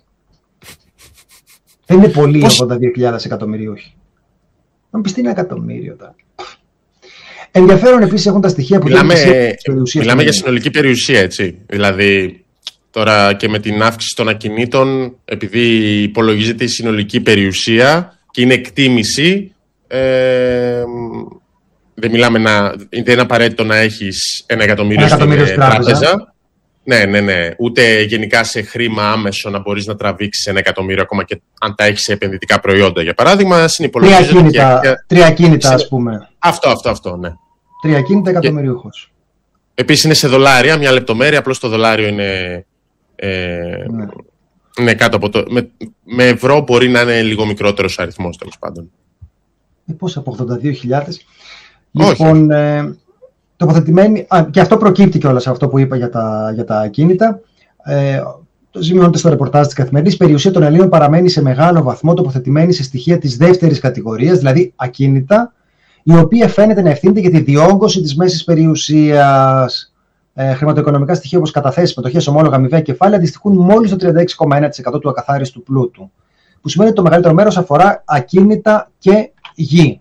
Δεν είναι πολλοί Πώς... ογδόντα δύο χιλιάδες εκατομμυριούχοι. Να πεις τι είναι εκατομμύριο τώρα. Ενδιαφέρον επίσης έχουν τα στοιχεία που μιλάμε, μιλάμε για συνολική περιουσία, έτσι. Δηλαδή, τώρα και με την αύξηση των ακινήτων, επειδή υπολογίζεται η συνολική περιουσία και είναι εκτίμηση, ε, δεν μιλάμε να, δεν είναι απαραίτητο να έχεις ένα εκατομμύριο, ένα εκατομμύριο στην τράπεζα. τράπεζα. Ναι, ναι, ναι. Ούτε γενικά σε χρήμα άμεσο να μπορείς να τραβήξεις ένα εκατομμύριο, ακόμα και αν τα έχεις σε επενδυτικά προϊόντα. Για παράδειγμα, συνυπολογίζεται. Τρία κίνητα, και... τρία κίνητα, ας πούμε. Αυτό, αυτό, αυτό, ναι. Τρία κίνητα εκατομμυριούχος. Επίσης είναι σε δολάρια, μια λεπτομέρεια, απλώς το δολάριο είναι, ε, ναι. είναι κάτω από το... Με, με ευρώ μπορεί να είναι λίγο μικρότερος αριθμός, τέλος πάντων. Ε, πώς από ογδόντα δύο χιλιάδες. Λοιπόν, ε, τοποθετημένοι... Α, και αυτό προκύπτει κιόλας αυτό που είπα για τα, για τα ακίνητα. Ε, το σημειώνεται στο ρεπορτάζ της Καθημερινής. Η περιουσία των Ελλήνων παραμένει σε μεγάλο βαθμό τοποθετημένη σε στοιχεία της δεύτερης κατηγορίας, δηλαδή ακίνητα, η οποία φαίνεται να ευθύνεται για τη διόγκωση της μέσης περιουσίας. Ε, χρηματοοικονομικά στοιχεία όπως καταθέσεις, μετοχές, ομόλογα, αμοιβαία κεφάλαια αντιστοιχούν μόλις το τριάντα έξι κόμμα ένα τοις εκατό του ακαθάριστου πλούτου. Που σημαίνει ότι το μεγαλύτερο μέρος αφορά ακίνητα και γη.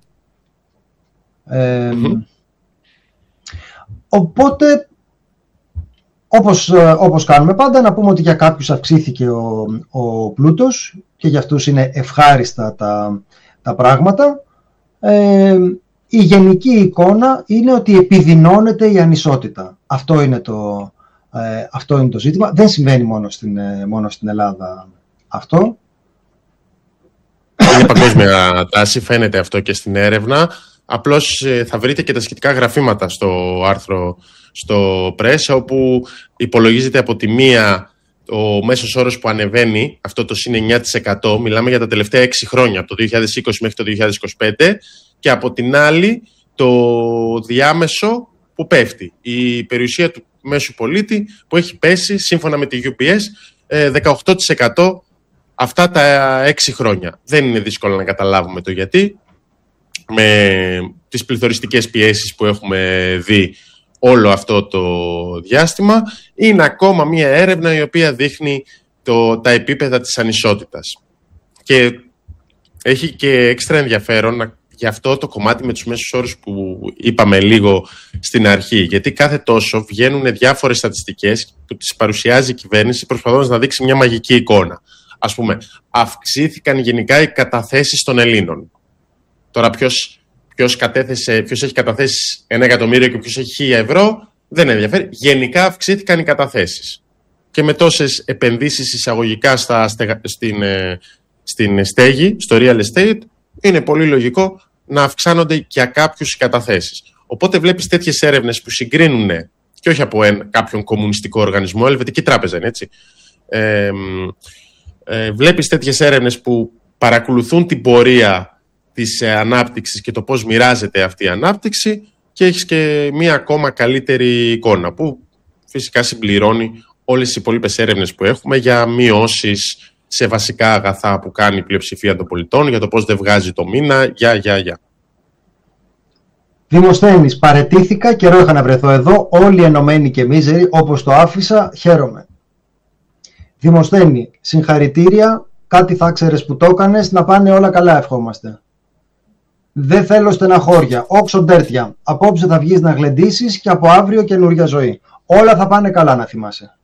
Ε, mm-hmm. Οπότε, όπως, όπως κάνουμε πάντα, να πούμε ότι για κάποιους αυξήθηκε ο, ο πλούτος και για αυτούς είναι ευχάριστα τα, τα πράγματα. Ε, η γενική εικόνα είναι ότι επιδεινώνεται η ανισότητα. Αυτό είναι το, ε, αυτό είναι το ζήτημα. Δεν συμβαίνει μόνο στην, μόνο στην Ελλάδα αυτό. Είναι παγκόσμια τάση, φαίνεται αυτό και στην έρευνα. Απλώς θα βρείτε και τα σχετικά γραφήματα στο άρθρο στο Press, όπου υπολογίζεται από τη μία ο μέσος όρος που ανεβαίνει, αυτό το συν εννιά τοις εκατό, μιλάμε για τα τελευταία έξι χρόνια, από το δύο χιλιάδες είκοσι μέχρι το δύο χιλιάδες είκοσι πέντε, και από την άλλη το διάμεσο που πέφτει. Η περιουσία του μέσου πολίτη που έχει πέσει, σύμφωνα με τη γιου πι ες, δεκαοκτώ τοις εκατό αυτά τα έξι χρόνια. Δεν είναι δύσκολο να καταλάβουμε το γιατί. Με τις πληθωριστικές πιέσεις που έχουμε δει όλο αυτό το διάστημα, είναι ακόμα μία έρευνα η οποία δείχνει το, τα επίπεδα της ανισότητας. Και έχει και έξτρα ενδιαφέρον για αυτό το κομμάτι με τους μέσους όρους που είπαμε λίγο στην αρχή, γιατί κάθε τόσο βγαίνουν διάφορες στατιστικές που τις παρουσιάζει η κυβέρνηση προσπαθώντας να δείξει μια μαγική εικόνα. Ας πούμε, αυξήθηκαν γενικά οι καταθέσεις των Ελλήνων. Τώρα ποιος, ποιος, κατέθεσε, ποιος έχει καταθέσει ένα εκατομμύριο και ποιος έχει χίλια ευρώ, δεν ενδιαφέρει. Γενικά αυξήθηκαν οι καταθέσεις. Και με τόσες επενδύσεις εισαγωγικά στα, στην, στην στέγη, στο real estate, είναι πολύ λογικό να αυξάνονται και για κάποιους οι καταθέσεις. Οπότε βλέπεις τέτοιες έρευνες που συγκρίνουν, και όχι από ένα, κάποιον κομμουνιστικό οργανισμό, Ελβετική Τράπεζα είναι έτσι. Ε, ε, βλέπεις τέτοιες έρευνες που παρακολουθούν την πορεία της ανάπτυξης και το πώς μοιράζεται αυτή η ανάπτυξη, και έχεις και μία ακόμα καλύτερη εικόνα που φυσικά συμπληρώνει όλες τις υπόλοιπες έρευνες που έχουμε για μειώσεις σε βασικά αγαθά που κάνει η πλειοψηφία των πολιτών, για το πώς δεν βγάζει το μήνα, για, για, για. Δημοσθένης, παραιτήθηκα, καιρό είχα να βρεθώ εδώ, όλοι ενωμένοι και μίζεροι, όπως το άφησα, χαίρομαι. Δημοσθένη, συγχαρητήρια, κάτι θα ξέρεις που το έκανες, να πάνε όλα καλά, ευχόμαστε. Δεν θέλω στεναχώρια. Όξο ντέρτια. Απόψε θα βγεις να γλεντήσεις και από αύριο καινούργια ζωή. Όλα θα πάνε καλά, να θυμάσαι.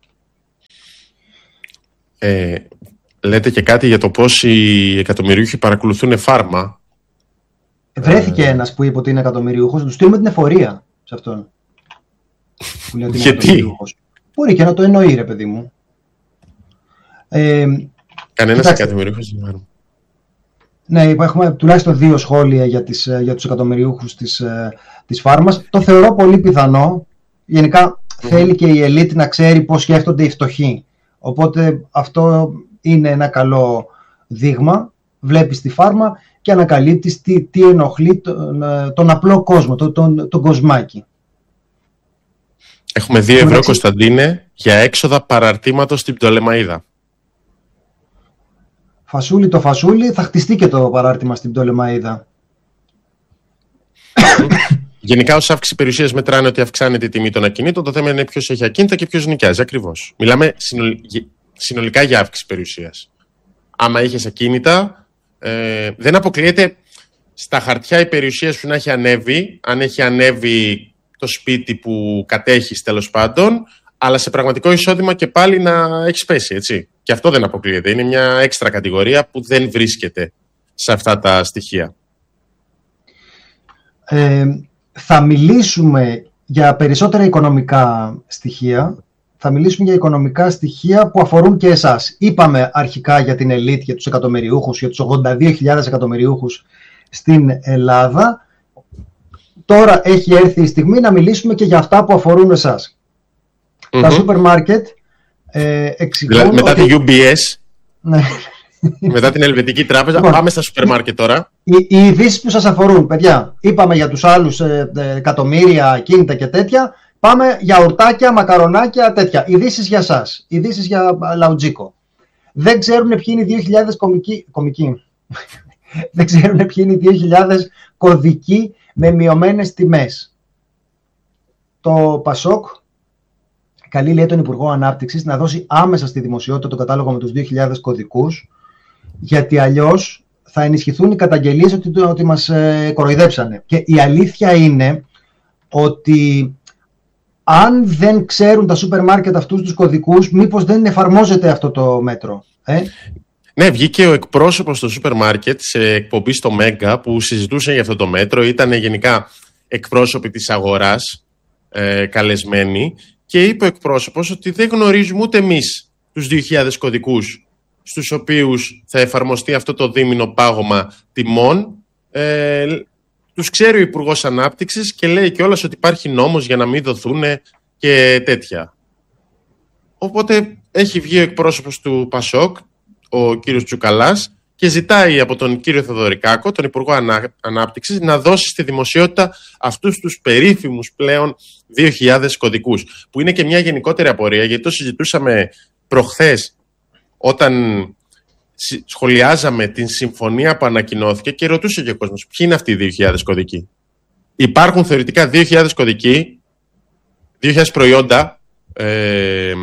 Ε, λέτε και κάτι για το πώς οι εκατομμυριούχοι παρακολουθούν φάρμα. Βρέθηκε ε... ένας που είπε ότι είναι εκατομμυριούχος. Του στείλουμε την εφορία σε αυτόν. Που λέει ότι είναι εκατομμυριούχος. Μπορεί και να το εννοεί, ρε παιδί μου. Ε, Κανένας εκατομμυριούχος δεν είναι. Ναι, έχουμε τουλάχιστον δύο σχόλια για, τις, για τους εκατομμυριούχους της, της φάρμας. Το θεωρώ πολύ πιθανό. Γενικά mm. θέλει και η ελίτ να ξέρει πώς σκέφτονται οι φτωχοί. Οπότε αυτό είναι ένα καλό δείγμα. Βλέπεις τη φάρμα και ανακαλύπτεις τι, τι ενοχλεί τον, τον απλό κόσμο, τον, τον, τον κοσμάκι. Έχουμε δύο ευρώ, Κωνσταντίνε, για έξοδα παραρτήματος στην Πτολεμαΐδα. Φασούλη το φασούλι, θα χτιστεί και το παράρτημα στην Πτολεμαΐδα. Γενικά, ως αύξηση περιουσίας μετράνε ότι αυξάνεται η τιμή των ακινήτων. Το θέμα είναι ποιος έχει ακίνητα και ποιος νοικιάζει. Ακριβώς. Μιλάμε συνολικά για αύξηση περιουσίας. Άμα είχες ακίνητα, ε, δεν αποκλείεται στα χαρτιά η περιουσία σου να έχει ανέβει, αν έχει ανέβει το σπίτι που κατέχεις τέλος πάντων, αλλά σε πραγματικό εισόδημα και πάλι να έχει πέσει, έτσι. Και αυτό δεν αποκλείεται. Είναι μια έξτρα κατηγορία που δεν βρίσκεται σε αυτά τα στοιχεία. Ε, θα μιλήσουμε για περισσότερα οικονομικά στοιχεία. Θα μιλήσουμε για οικονομικά στοιχεία που αφορούν και εσάς. Είπαμε αρχικά για την ελίτ, για τους εκατομμυριούχους, για τους ογδόντα δύο χιλιάδες εκατομμυριούχους στην Ελλάδα. Τώρα έχει έρθει η στιγμή να μιλήσουμε και για αυτά που αφορούν εσάς. Mm-hmm. Τα σούπερ μάρκετ ε, εξηγούν μετά ότι... την γιου μπι ες, μετά την Ελβετική Τράπεζα, λοιπόν, πάμε στα σούπερ μάρκετ τώρα. Οι, οι ειδήσεις που σας αφορούν, παιδιά, είπαμε για τους άλλους ε, ε, εκατομμύρια, κίνητα και τέτοια, πάμε για ουρτάκια, μακαρονάκια, τέτοια. Ειδήσεις για σας, ειδήσεις για λαουτζίκο. Δεν ξέρουν ποιοι είναι οι δύο χιλιάδες κομικοί, κομικοί. Δεν ξέρουν ποιοι είναι οι δύο χιλιάδες κωδικοί με μειωμένες τιμές. Το Πασόκ καλεί, λέει, τον Υπουργό Ανάπτυξης να δώσει άμεσα στη δημοσιότητα τον κατάλογο με τους δύο χιλιάδες κωδικούς, γιατί αλλιώς θα ενισχυθούν οι καταγγελίες ότι, ότι μας ε, κοροϊδέψανε. Και η αλήθεια είναι ότι αν δεν ξέρουν τα σούπερ μάρκετ αυτούς τους κωδικούς, μήπως δεν εφαρμόζεται αυτό το μέτρο. Ε? Ναι, βγήκε ο εκπρόσωπος στο σούπερ μάρκετ σε εκπομπή στο Μέγκα που συζητούσε για αυτό το μέτρο. Ήταν γενικά εκπρόσωποι της αγοράς ε, καλεσμένοι. Και είπε ο εκπρόσωπος ότι δεν γνωρίζουμε ούτε εμείς τους δύο χιλιάδες κωδικούς στους οποίους θα εφαρμοστεί αυτό το δίμηνο πάγωμα τιμών. Ε, τους ξέρει ο Υπουργός Ανάπτυξης και λέει κιόλας ότι υπάρχει νόμος για να μην δοθούν και τέτοια. Οπότε έχει βγει ο εκπρόσωπος του Πασόκ, ο κύριος Τσουκαλάς, και ζητάει από τον κύριο Θεοδωρικάκο, τον Υπουργό Ανάπτυξης, να δώσει στη δημοσιότητα αυτούς τους περίφημους πλέον δύο χιλιάδες κωδικούς. Που είναι και μια γενικότερη απορία, γιατί το συζητούσαμε προχθές όταν σχολιάζαμε την συμφωνία που ανακοινώθηκε και ρωτούσε και ο κόσμος ποιοι είναι αυτοί οι δύο χιλιάδες κωδικοί. Υπάρχουν θεωρητικά δύο χιλιάδες κωδικοί, δύο χιλιάδες προϊόντα, ε,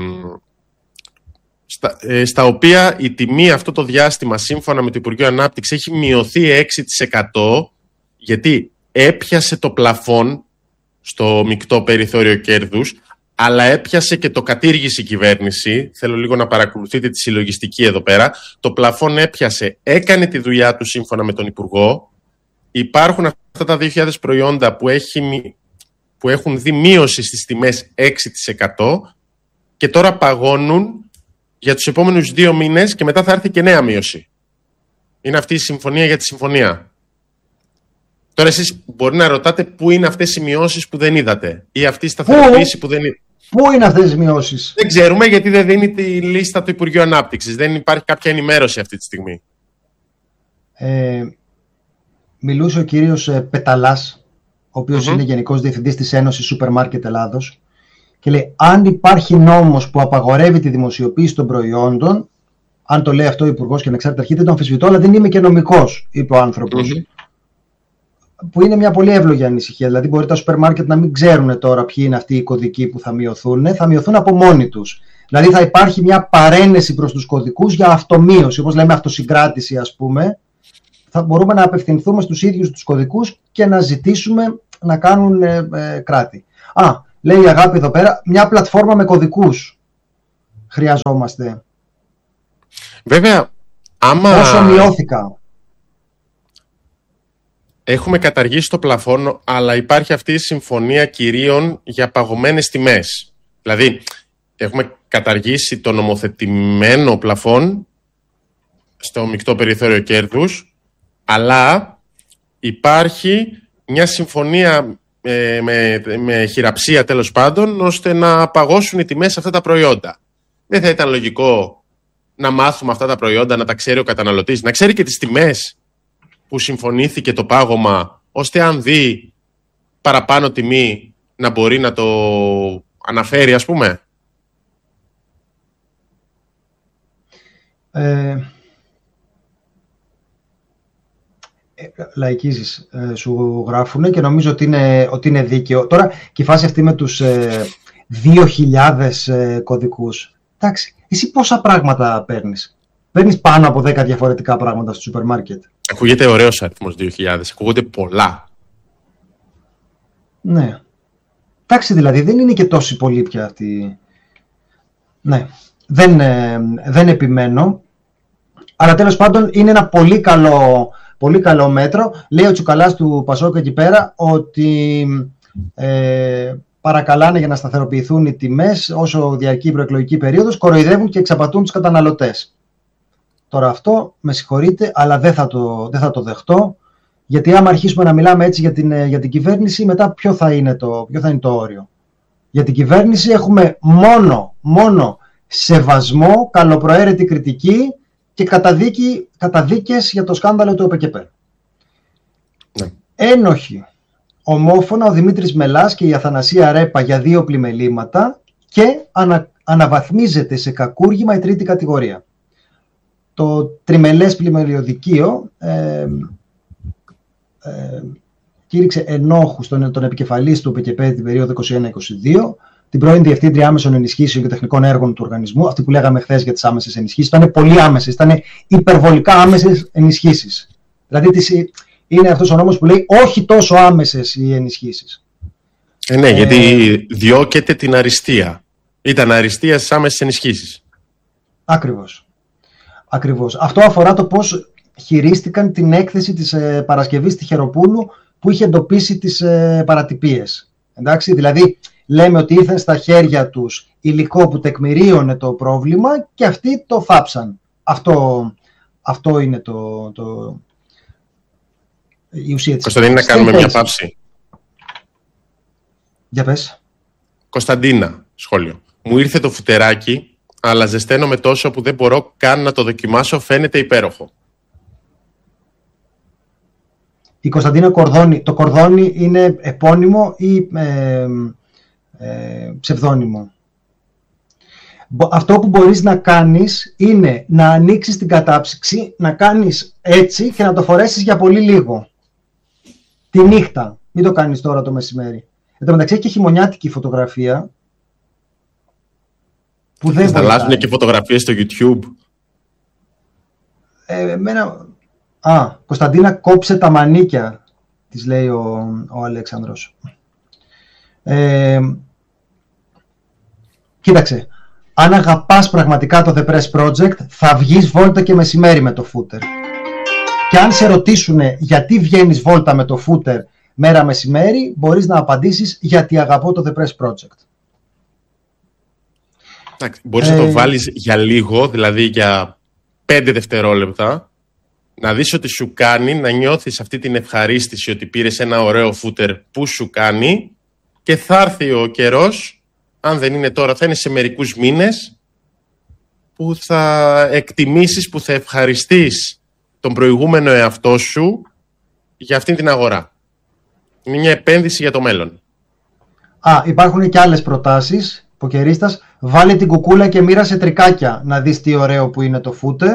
Στα, ε, στα οποία η τιμή αυτό το διάστημα σύμφωνα με το Υπουργείο Ανάπτυξη έχει μειωθεί έξι τοις εκατό, γιατί έπιασε το πλαφόν στο μεικτό περιθώριο κέρδους, αλλά έπιασε και το κατήργησε η κυβέρνηση. Θέλω λίγο να παρακολουθείτε τη συλλογιστική εδώ πέρα. Το πλαφόν έπιασε, έκανε τη δουλειά του σύμφωνα με τον Υπουργό. Υπάρχουν αυτά τα δύο χιλιάδες προϊόντα που, έχει, που έχουν δει μείωση στις τιμές έξι τοις εκατό και τώρα παγώνουν για τους επόμενους δύο μήνες και μετά θα έρθει και νέα μείωση. Είναι αυτή η συμφωνία για τη συμφωνία. Τώρα εσείς μπορεί να ρωτάτε πού είναι αυτές οι μειώσεις που δεν είδατε ή αυτή η σταθεροποίηση που δεν είδατε. Πού είναι αυτές οι μειώσεις? Δεν ξέρουμε, γιατί δεν δίνει τη λίστα του Υπουργείου Ανάπτυξης. Δεν υπάρχει κάποια ενημέρωση αυτή τη στιγμή. Ε, μιλούσε ο κύριος Πεταλάς, ο οποίος mm-hmm. είναι Γενικός Διευθυντής της Ένωσης Σούπερ Μάρκετ Ελλάδος, και λέει, αν υπάρχει νόμος που απαγορεύει τη δημοσιοποίηση των προϊόντων, αν το λέει αυτό ο Υπουργός και ανεξάρτητα αρχή, δεν το αμφισβητώ, αλλά δεν είμαι και νομικός, είπε ο άνθρωπος. Mm-hmm. Που είναι μια πολύ εύλογη ανησυχία. Δηλαδή, μπορεί τα σούπερ μάρκετ να μην ξέρουν τώρα ποιοι είναι αυτοί οι κωδικοί που θα μειωθούν, θα μειωθούν από μόνοι τους. Δηλαδή, θα υπάρχει μια παρένεση προς τους κωδικούς για αυτομείωση, όπως λέμε αυτοσυγκράτηση, ας πούμε. θα μπορούμε να απευθυνθούμε στους ίδιους τους κωδικούς και να ζητήσουμε να κάνουν ε, ε, κράτη. Α, λέει η Αγάπη εδώ πέρα, μια πλατφόρμα με κωδικούς χρειαζόμαστε. Βέβαια, άμα... Όσο μειώθηκα. Έχουμε καταργήσει το πλαφόν, αλλά υπάρχει αυτή η συμφωνία κυρίων για παγωμένες τιμές. Δηλαδή, έχουμε καταργήσει το νομοθετημένο πλαφόν στο μεικτό περιθώριο κέρδους, αλλά υπάρχει μια συμφωνία ε, με, με χειραψία τέλος πάντων, ώστε να παγώσουν οι τιμές σε αυτά τα προϊόντα. Δεν θα ήταν λογικό να μάθουμε αυτά τα προϊόντα, να τα ξέρει ο καταναλωτής, να ξέρει και τις τιμές που συμφωνήθηκε το πάγωμα, ώστε αν δει παραπάνω τιμή να μπορεί να το αναφέρει, ας πούμε. Ε, λαϊκίζεις, ε, σου γράφουνε και νομίζω ότι είναι, ότι είναι δίκαιο. Τώρα και η φάση αυτή με τους ε, δύο χιλιάδες ε, κωδικούς. Εντάξει, εσύ πόσα πράγματα παίρνεις? Παίρνεις πάνω από δέκα διαφορετικά πράγματα στο σούπερ μάρκετ. Ακούγεται ωραίος αριθμός δύο χιλιάδες, ακούγονται πολλά. Ναι. Εντάξει, δηλαδή δεν είναι και τόσοι πολλοί πια αυτοί. Ναι. Δεν, ε, δεν επιμένω. Αλλά τέλος πάντων είναι ένα πολύ καλό, πολύ καλό μέτρο. Λέει ο Τσουκαλάς του Πασόκ εκεί πέρα ότι ε, παρακαλάνε για να σταθεροποιηθούν οι τιμές όσο διαρκεί η προεκλογική περίοδος, κοροϊδεύουν και εξαπατούν τους καταναλωτές. Τώρα αυτό, με συγχωρείτε, αλλά δεν θα το, δεν θα το δεχτώ, γιατί άμα αρχίσουμε να μιλάμε έτσι για την, για την κυβέρνηση, μετά ποιο θα είναι το, ποιο θα είναι το όριο? Για την κυβέρνηση έχουμε μόνο, μόνο σεβασμό, καλοπροαίρετη κριτική και καταδίκη, καταδίκες για το σκάνδαλο του ΟΠΕΚΕΠΕ. Ναι. Ένοχοι, ομόφωνα, ο Δημήτρης Μελάς και η Αθανασία Ρέπα για δύο πλημελήματα και ανα, αναβαθμίζεται σε κακούργημα η τρίτη κατηγορία. Το τριμελές πλημελιωδικείο ε, ε, κήρυξε ενόχους τον, τον επικεφαλής του ΟΠΕΚΕΠΕ την περίοδο είκοσι ένα είκοσι δύο, την πρώην Διευθύντρια Άμεσων Ενισχύσεων και Τεχνικών Έργων του οργανισμού, αυτή που λέγαμε χθες για τις άμεσες ενισχύσεις. Ήταν πολύ άμεσες, ήταν υπερβολικά άμεσες ενισχύσεις. Δηλαδή τις, είναι αυτός ο νόμος που λέει όχι τόσο άμεσες οι ενισχύσεις. Ε, ναι, ε, γιατί διώκεται την αριστεία. Ήταν αριστεία στις άμεσες ενισχύσεις. Ακριβώς. Ακριβώς. Αυτό αφορά το πώς χειρίστηκαν την έκθεση της ε, Παρασκευής Τυχεροπούλου που είχε εντοπίσει τις ε, παρατυπίες. Εντάξει, δηλαδή λέμε ότι ήρθαν στα χέρια τους υλικό που τεκμηρίωνε το πρόβλημα και αυτοί το θάψαν. Αυτό, αυτό είναι το, το, η ουσία της. Κωνσταντίνα, να κάνουμε μια παύση. Για πες. Κωνσταντίνα, σχόλιο. Μου ήρθε το φουτεράκι, αλλά ζεσταίνομαι τόσο που δεν μπορώ καν να το δοκιμάσω, φαίνεται υπέροχο. Η Κωνσταντίνα Κορδόνη. Το Κορδόνη είναι επώνυμο ή ε, ε, ψευδώνυμο? Αυτό που μπορείς να κάνεις είναι να ανοίξεις την κατάψυξη, να κάνεις έτσι και να το φορέσεις για πολύ λίγο. Τη νύχτα. Μην το κάνεις τώρα το μεσημέρι. Εν τω μεταξύ έχει και χειμωνιάτικη φωτογραφία. Που δεν θα αλλάζουν και φωτογραφίες στο YouTube. Ε, εμένα... Α, Κωνσταντίνα, κόψε τα μανίκια, της λέει ο, ο Αλέξανδρος. Ε, κοίταξε, αν αγαπάς πραγματικά το The Press Project, θα βγεις βόλτα και μεσημέρι με το footer. Και αν σε ρωτήσουν γιατί βγαίνεις βόλτα με το footer μέρα μεσημέρι, μπορείς να απαντήσεις γιατί αγαπώ το The Press Project. Μπορείς ε... να το βάλεις για λίγο, δηλαδή για πέντε δευτερόλεπτα, να δεις ότι σου κάνει, να νιώθεις αυτή την ευχαρίστηση ότι πήρες ένα ωραίο φούτερ που σου κάνει και θα έρθει ο καιρός, αν δεν είναι τώρα, θα είναι σε μερικούς μήνες, που θα εκτιμήσεις, που θα ευχαριστείς τον προηγούμενο εαυτό σου για αυτήν την αγορά. Είναι μια επένδυση για το μέλλον. Α, υπάρχουν και άλλες προτάσεις. Ποκερίστας, βάλε την κουκούλα και μοίρασε τρικάκια να δεις τι ωραίο που είναι το footer.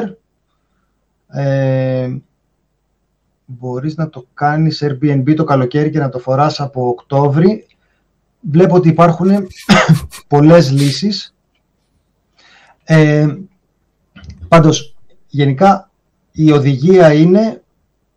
Ε, μπορείς να το κάνεις Airbnb το καλοκαίρι και να το φοράς από Οκτώβρη. Βλέπω ότι υπάρχουν πολλές λύσεις. Ε, πάντως, γενικά η οδηγία είναι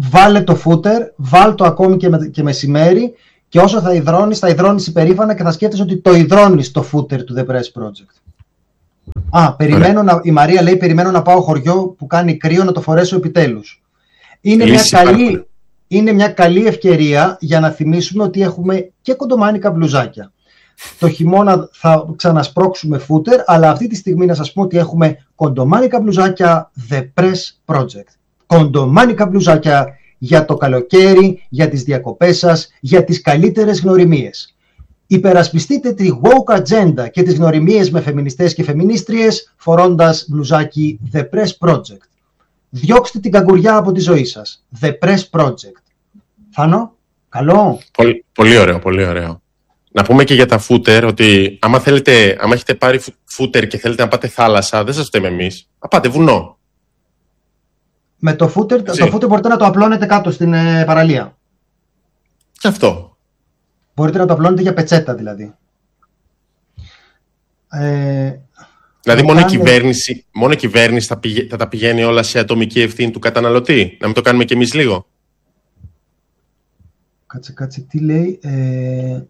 βάλε το footer, βάλ το ακόμη και, με, και μεσημέρι, και όσο θα υδρώνεις, θα υδρώνεις υπερήφανα και θα σκέφτεσαι ότι το υδρώνεις το footer του The Press Project. Α, περιμένω να, η Μαρία λέει, περιμένω να πάω χωριό που κάνει κρύο να το φορέσω επιτέλους. Είναι μια, καλή, είναι μια καλή ευκαιρία για να θυμίσουμε ότι έχουμε και κοντομάνικα μπλουζάκια. Το χειμώνα θα ξανασπρώξουμε φούτερ, αλλά αυτή τη στιγμή να σας πω ότι έχουμε κοντομάνικα μπλουζάκια The Press Project. Κοντομάνικα μπλουζάκια για το καλοκαίρι, για τις διακοπές σας, για τις καλύτερες γνωριμίες. Υπερασπιστείτε τη woke agenda και τις γνωριμίες με φεμινιστές και φεμινίστριες φορώντας μπλουζάκι The Press Project. Διώξτε την καγκουριά από τη ζωή σας. The Press Project. Θάνο, καλό. Πολύ, πολύ ωραίο, πολύ ωραίο. Να πούμε και για τα footer ότι άμα, θέλετε, άμα έχετε πάρει footer και θέλετε να πάτε θάλασσα, δεν σας φταίμε εμείς. Να πάτε βουνό. Με το footer, το footer μπορείτε να το απλώνετε κάτω στην ε, παραλία. Και αυτό. Μπορείτε να το απλώνετε για πετσέτα δηλαδή. Ε, δηλαδή μόνο, κάνε... η κυβέρνηση, μόνο η κυβέρνηση θα, πηγα... θα τα πηγαίνει όλα σε ατομική ευθύνη του καταναλωτή. Να μην το κάνουμε κι εμείς λίγο. Κάτσε, κάτσε, τι λέει... Ε...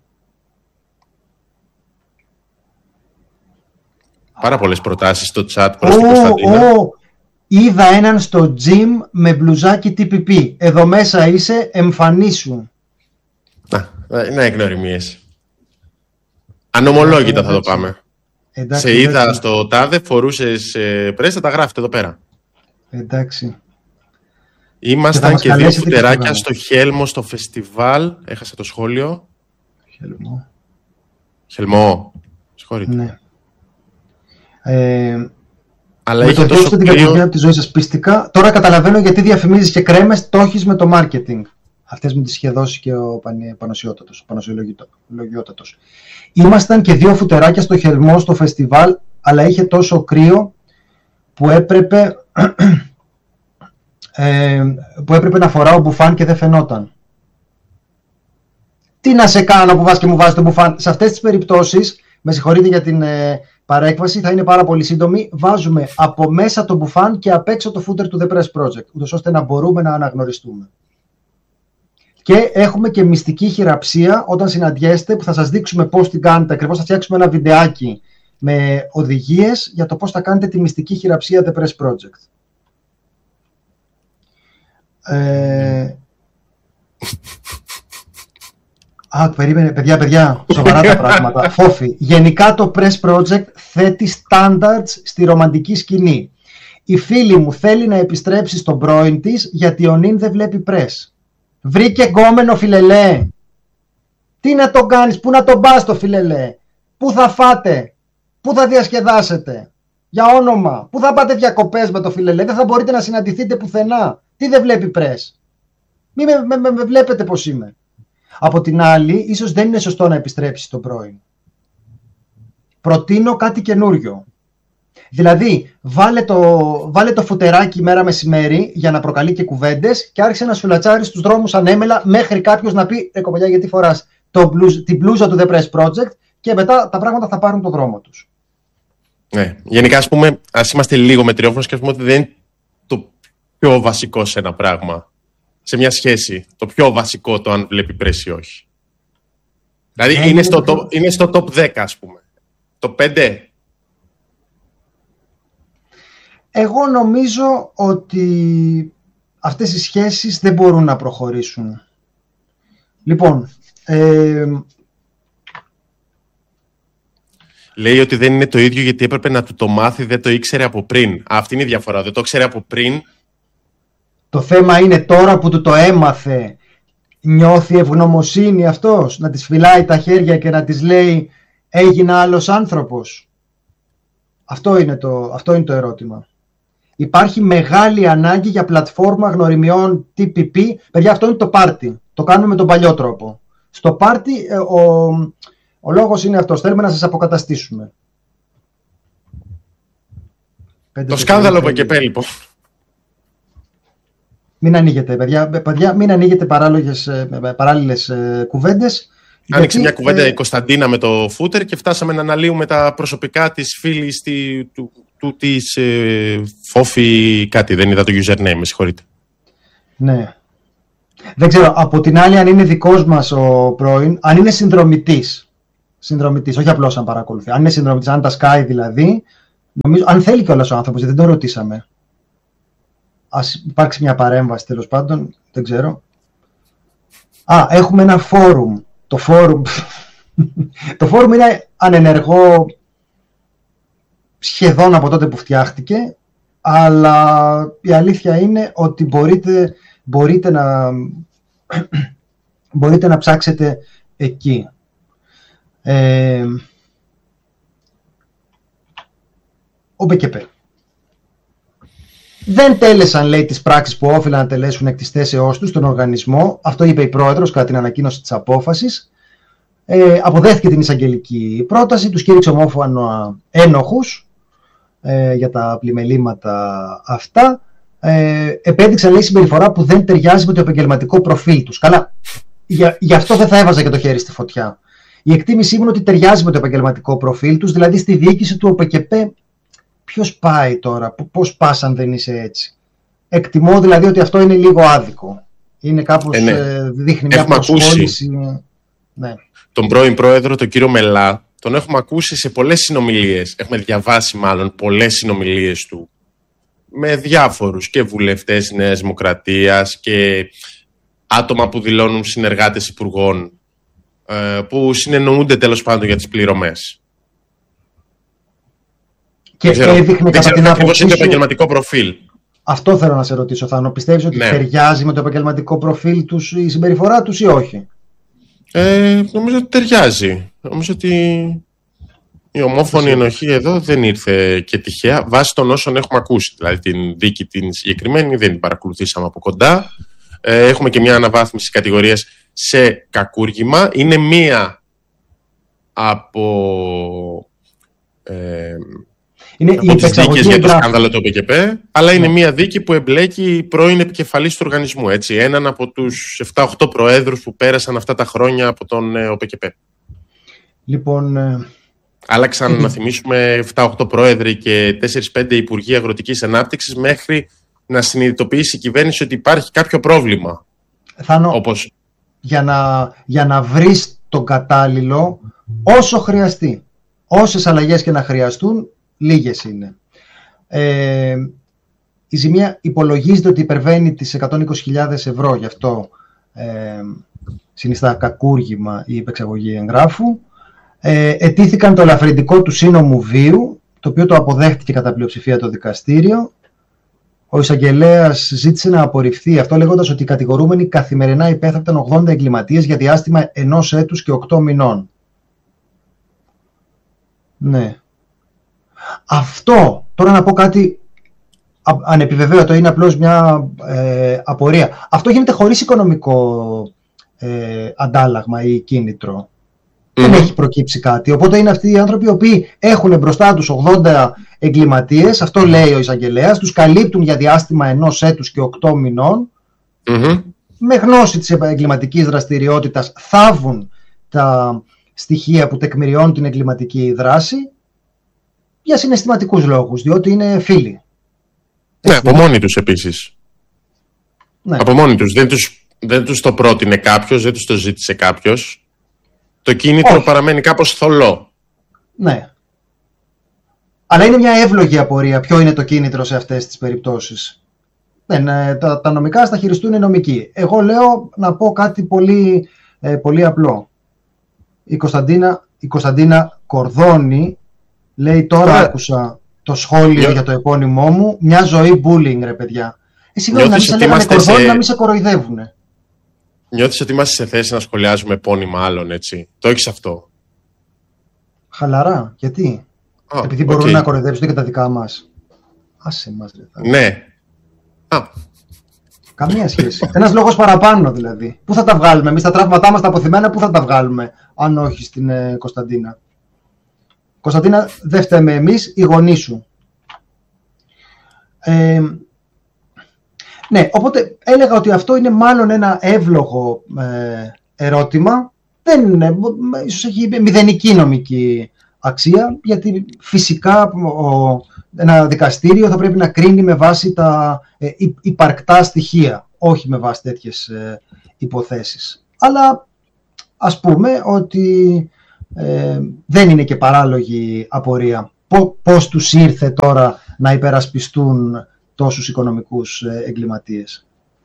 Πάρα πολλές προτάσεις στο chat προς oh, την Κωνσταντίνα. Oh, είδα έναν στο gym με μπλουζάκι τι πι πι. Εδώ μέσα είσαι, εμφανίσου. Να, είναι εκνοριμίες. Ανομολόγητα θα το πάμε. Εντάξει, σε είδα εντάξει. Στο τάδε, φορούσες ε, πρέστα, τα γράφετε εδώ πέρα. Εντάξει. Ήμασταν και, και δύο φουτεράκια στο Χέλμο στο φεστιβάλ. Έχασα το σχόλιο. Χελμό. Χελμό. Συγχωρείτε. Ναι. Ε, Αλλά με είχε το τόσο δώσετε την κακομοίρα από τη ζωή σας πιστικά. Τώρα καταλαβαίνω γιατί διαφημίζεις και κρέμες, το έχεις με το marketing. Αυτές μου τις είχε δώσει και ο Πανωσιότατος, Πανωσιολογιότατος. Ήμασταν και δύο φουτεράκια στο Χελμό στο φεστιβάλ, αλλά είχε τόσο κρύο που έπρεπε, ε, που έπρεπε να φοράω μπουφάν και δεν φαινόταν. Τι να σε κάνω που βάζεις και μου βάζεις το μπουφάν. Σε αυτές τις περιπτώσεις, με συγχωρείτε για την ε, παρέκβαση, θα είναι πάρα πολύ σύντομη. Βάζουμε από μέσα το μπουφάν και απ' έξω το φούτερ του The Press Project, ούτως ώστε να μπορούμε να αναγνωριστούμε. Και έχουμε και μυστική χειραψία όταν συναντιέστε, που θα σας δείξουμε πώς την κάνετε. Ακριβώς θα φτιάξουμε ένα βιντεάκι με οδηγίες για το πώς θα κάνετε τη μυστική χειραψία The Press Project. Ε... Α, περίμενε, παιδιά, παιδιά, σοβαρά τα πράγματα. Φόφη, γενικά το Press Project θέτει standards στη ρομαντική σκηνή. Η φίλη μου θέλει να επιστρέψει στον πρώην της γιατί ο νυν δεν βλέπει press. Βρήκε γκόμενο, φιλελέ. Τι να τον κάνεις, πού να τον πας το φιλελέ. Πού θα φάτε, πού θα διασκεδάσετε. Για όνομα, πού θα πάτε διακοπές με το φιλελέ. Δεν θα μπορείτε να συναντηθείτε πουθενά. Τι δεν βλέπει πρες. Μη με, με, με, με βλέπετε πως είμαι. Από την άλλη, ίσως δεν είναι σωστό να επιστρέψει στον πρώην. Προτείνω κάτι καινούριο. Δηλαδή, βάλε το, βάλε το φουτεράκι μέρα μεσημέρι για να προκαλεί και κουβέντες και άρχισε να σουλατσάρει στους δρόμους ανέμελα μέχρι κάποιος να πει «Ρε κοπελιά, γιατί φοράς το μπλουζ, την μπλούζα του The Press Project» και μετά τα πράγματα θα πάρουν το δρόμο τους. Ναι. Γενικά, ας πούμε, ας είμαστε λίγο μετριόφρονες και ας πούμε ότι δεν είναι το πιο βασικό σε ένα πράγμα. Σε μια σχέση, το πιο βασικό το αν βλέπει πρες ή όχι. Δηλαδή, είναι, είναι, στο top, είναι στο top δέκα, ας πούμε. Το πέντε. Εγώ νομίζω ότι αυτές οι σχέσεις δεν μπορούν να προχωρήσουν. Λοιπόν, ε... λέει ότι δεν είναι το ίδιο γιατί έπρεπε να του το μάθει, δεν το ήξερε από πριν. Αυτή είναι η διαφορά, δεν το ήξερε από πριν. Το θέμα είναι τώρα που του το έμαθε, νιώθει ευγνωμοσύνη αυτός, να της φυλάει τα χέρια και να της λέει έγινα άλλος άνθρωπος. Αυτό είναι το, αυτό είναι το ερώτημα. Υπάρχει μεγάλη ανάγκη για πλατφόρμα γνωριμιών τι πι πι. Παιδιά, αυτό είναι το πάρτι. Το κάνουμε με τον παλιό τρόπο. Στο πάρτι ο, ο λόγος είναι αυτός. Θέλουμε να σας αποκαταστήσουμε. Το σκάνδαλο από εκεί πέρα, λοιπόν. Μην ανοίγετε, παιδιά. παιδιά μην ανοίγετε παράλληλες κουβέντες. Άνοιξε μια κουβέντα ε... η Κωνσταντίνα με το φούτερ και φτάσαμε να αναλύουμε τα προσωπικά της φίλης τη, του, του της ε, Φόφη κάτι. Δεν είδα το username, με συγχωρείτε. Ναι. Δεν ξέρω, από την άλλη αν είναι δικός μας ο πρώην, αν είναι συνδρομητής, συνδρομητής, όχι απλώς αν παρακολουθεί, αν είναι συνδρομητής, αν τα σκάει δηλαδή, νομίζω, αν θέλει κιόλας ο άνθρωπος, γιατί δεν το ρωτήσαμε. Ας υπάρξει μια παρέμβαση τέλος πάντων, δεν ξέρω. Α, έχουμε ένα φόρουμ. Το φόρουμ, το φόρουμ είναι ανενεργό σχεδόν από τότε που φτιάχτηκε, αλλά η αλήθεια είναι ότι μπορείτε, μπορείτε, να, μπορείτε να ψάξετε εκεί. Ε, ο ΜΠΚΠ. Δεν τέλεσαν, λέει, τις πράξεις που όφυλαν να τελέσουν εκ της θέσεώς τους στον οργανισμό. Αυτό είπε η πρόεδρος κατά την ανακοίνωση της απόφασης. Ε, αποδέχθηκε την εισαγγελική πρόταση, τους κήρυξε ομόφωνα ένοχους ε, για τα πλημελήματα αυτά. Ε, επέδειξαν, λέει, συμπεριφορά που δεν ταιριάζει με το επαγγελματικό προφίλ τους. Καλά, για, γι' αυτό δεν θα έβαζα και το χέρι στη φωτιά. Η εκτίμησή μου είναι ότι ταιριάζει με το επαγγελματικό προφίλ τους, δηλαδή στη διοίκηση του ΟΠΚΠ. Ποιος πάει τώρα, πώς πας αν δεν είσαι έτσι. Εκτιμώ δηλαδή ότι αυτό είναι λίγο άδικο. Είναι κάπως, ε, ναι. ε, δείχνει μια προσχώρηση. Ναι. Τον πρώην πρόεδρο, τον κύριο Μελά, τον έχουμε ακούσει σε πολλές συνομιλίες. Έχουμε διαβάσει μάλλον πολλές συνομιλίες του με διάφορους και βουλευτές της Νέας Δημοκρατίας και άτομα που δηλώνουν συνεργάτες υπουργών ε, που συνεννοούνται τέλος πάντων για τις πληρωμές. Και ξέρω, έδειχνε κατά την άποψή σου... είναι το επαγγελματικό προφίλ. Αυτό θέλω να σε ρωτήσω, Θάνο. Πιστεύεις ότι ναι. ταιριάζει με το επαγγελματικό προφίλ τους η συμπεριφορά τους ή όχι? Ε, νομίζω ότι ταιριάζει. Νομίζω ότι η ομόφωνη ενοχή εδώ δεν ήρθε και τυχαία βάσει των όσων έχουμε ακούσει. Δηλαδή την δίκη την συγκεκριμένη δεν την παρακολουθήσαμε από κοντά. Ε, έχουμε και μια αναβάθμιση κατηγορίας σε κακούργημα. Είναι μία από... Ε, είναι από τις δίκες για το σκάνδαλο του ΟΠΚΠ, αλλά είναι μια δίκη που εμπλέκει πρώην επικεφαλής του οργανισμού. Έτσι, έναν από τους επτά οκτώ προέδρους που πέρασαν αυτά τα χρόνια από τον ΟΠΚΠ. Λοιπόν... Άλλαξαν, να θυμίσουμε, επτά οκτώ πρόεδροι και τέσσερα πέντε υπουργοί αγροτικής ανάπτυξης μέχρι να συνειδητοποιήσει η κυβέρνηση ότι υπάρχει κάποιο πρόβλημα. Θάνο, όπως... για, να, για να βρεις τον κατάλληλο όσο χρειαστεί. Όσες αλλαγές και να χρειαστούν, λίγες είναι. Ε, η ζημία υπολογίζεται ότι υπερβαίνει τις εκατόν είκοσι χιλιάδες ευρώ, γι' αυτό ε, συνιστά κακούργημα η υπεξαγωγή εγγράφου. Ε, ετήθηκαν το ελαφρυντικό του σύνομου βίου, το οποίο το αποδέχτηκε κατά πλειοψηφία το δικαστήριο. Ο εισαγγελέας ζήτησε να απορριφθεί αυτό, λέγοντας ότι οι κατηγορούμενοι καθημερινά υπέθαπταν ογδόντα εγκληματίες για διάστημα ενός έτους και οκτώ μηνών. Ναι. Αυτό, τώρα να πω κάτι ανεπιβεβαίωτο, είναι απλώς μια ε, απορία. Αυτό γίνεται χωρίς οικονομικό ε, αντάλλαγμα ή κίνητρο. Mm. Δεν έχει προκύψει κάτι. Οπότε είναι αυτοί οι άνθρωποι οι οποίοι έχουν μπροστά τους ογδόντα εγκληματίες, αυτό λέει ο εισαγγελέας, τους καλύπτουν για διάστημα ενός έτους και οκτώ μηνών, mm-hmm. με γνώση της εγκληματικής δραστηριότητας θάβουν τα στοιχεία που τεκμηριώνουν την εγκληματική δράση για συναισθηματικούς λόγους, διότι είναι φίλοι. Ναι, από μόνοι τους επίσης. Ναι. Από μόνοι τους. Δεν τους, δεν τους το πρότεινε κάποιος, δεν τους το ζήτησε κάποιος. Το κίνητρο Όχι. παραμένει κάπως θολό. Ναι. Αλλά είναι μια εύλογη απορία ποιο είναι το κίνητρο σε αυτές τις περιπτώσεις. Δεν, τα, τα νομικά στα χειριστούν οι νομικοί. Εγώ λέω να πω κάτι πολύ, ε, πολύ απλό. Η Κωνσταντίνα, η Κωνσταντίνα Κορδόνη λέει τώρα yeah. άκουσα το σχόλιο yeah. για το επώνυμό μου, μια ζωή bullying ρε παιδιά. Εσύ βέβαια να μην σε λέγανε Κορδόνη σε... να μην σε κοροϊδεύουνε. Νιώθεις ότι είμαστε σε θέση να σχολιάζουμε επώνυμα άλλων, έτσι? Το έχεις αυτό? Χαλαρά, γιατί? Oh, Επειδή μπορούν okay. να κοροϊδέψουν και τα δικά μας. Άσε μας ρε. Ναι. Α. Καμία σχέση. Ένας λόγος παραπάνω δηλαδή. Πού θα τα βγάλουμε εμείς τα τραύματά μας τα αποθυμένα, πού θα τα βγάλουμε, αν όχι στην ε, Κωνσταντίνα. Κωνσταντίνα, δεν φταίμε εμείς, οι γονείς σου. Ε, ναι, οπότε έλεγα ότι αυτό είναι μάλλον ένα εύλογο ε, ερώτημα. Δεν είναι, ίσως έχει μηδενική νομική αξία, γιατί φυσικά ο, ένα δικαστήριο θα πρέπει να κρίνει με βάση τα ε, υπαρκτά στοιχεία. όχι με βάση τέτοιες ε, υποθέσεις. Αλλά ας πούμε ότι ε, δεν είναι και παράλογη απορία πώς τους ήρθε τώρα να υπερασπιστούν τόσους οικονομικούς εγκληματίες.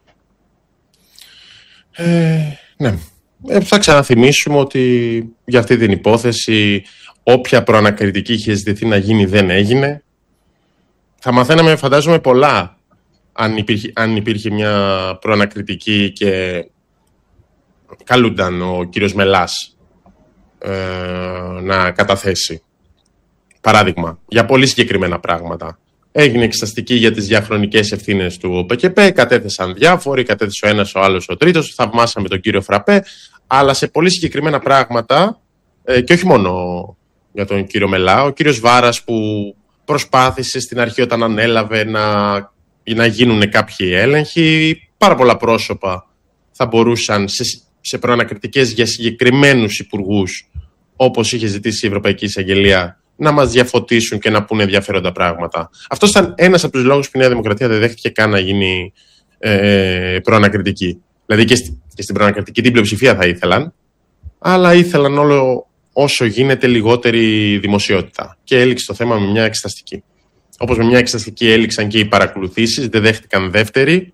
Ε, ναι. Ε, θα ξαναθυμίσουμε ότι για αυτή την υπόθεση όποια προανακριτική είχε ζητηθεί να γίνει δεν έγινε. Θα μαθαίναμε, φαντάζομαι, πολλά αν υπήρχε, αν υπήρχε μια προανακριτική και καλούνταν ο κύριος Μελάς ε, να καταθέσει. Παράδειγμα, για πολύ συγκεκριμένα πράγματα. Έγινε εξεταστική για τις διαχρονικές ευθύνες του ΟΠΕΚΕΠΕ, κατέθεσαν διάφοροι, κατέθεσε ο ένας, ο άλλος, ο τρίτος, θαυμάσαμε τον κύριο Φραπέ, αλλά σε πολύ συγκεκριμένα πράγματα, ε, και όχι μόνο για τον κύριο Μελά, ο κύριος Βάρας που προσπάθησε στην αρχή όταν ανέλαβε να, να γίνουν κάποιοι έλεγχοι, πάρα πολλά πρόσωπα θα μπορούσαν σε, σε προανακριτικές για συγκεκριμένους υπουργούς, όπως είχε ζητήσει η Ευρωπαϊκή Εισαγγελία, να μας διαφωτίσουν και να πούνε ενδιαφέροντα πράγματα. Αυτό ήταν ένας από τους λόγους που η Νέα Δημοκρατία δεν δέχτηκε καν να γίνει ε, προανακριτική. Δηλαδή και, στη, και στην προανακριτική την πλειοψηφία θα ήθελαν, αλλά ήθελαν όλο όσο γίνεται λιγότερη δημοσιότητα. Και έληξε το θέμα με μια εξεταστική. Όπως με μια εξεταστική έληξαν και οι παρακολουθήσεις, δεν δέχτηκαν δεύτερη,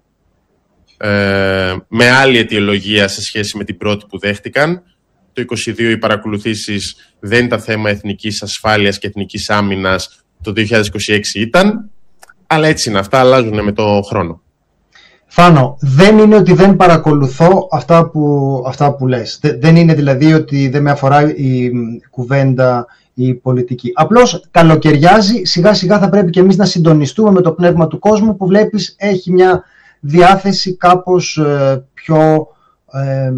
ε, με άλλη αιτιολογία σε σχέση με την πρώτη που δέχτηκαν. Το είκοσι δύο οι παρακολουθήσεις δεν ήταν θέμα εθνικής ασφάλειας και εθνικής άμυνας, το δύο χιλιάδες είκοσι έξι ήταν, αλλά έτσι είναι, αυτά αλλάζουν με το χρόνο. Φάνο, δεν είναι ότι δεν παρακολουθώ αυτά που, αυτά που λες. Δεν είναι δηλαδή ότι δεν με αφορά η κουβέντα, η πολιτική. Απλώς καλοκαιριάζει, σιγά σιγά θα πρέπει και εμείς να συντονιστούμε με το πνεύμα του κόσμου που βλέπεις έχει μια διάθεση κάπως ε, πιο ε,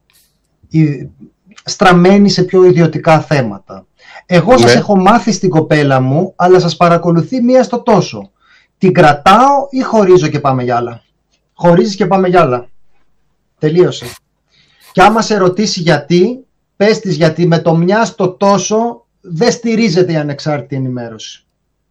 ε, στραμμένη σε πιο ιδιωτικά θέματα. Εγώ ναι. σας έχω μάθει στην κοπέλα μου, αλλά σας παρακολουθεί μία στο τόσο. Την κρατάω ή χωρίζω και πάμε για άλλα? Χωρίζεις και πάμε για άλλα. Τελείωσε. Και άμα σε ρωτήσει γιατί, πες της γιατί με το μια στο τόσο δεν στηρίζεται η ανεξάρτητη ενημέρωση.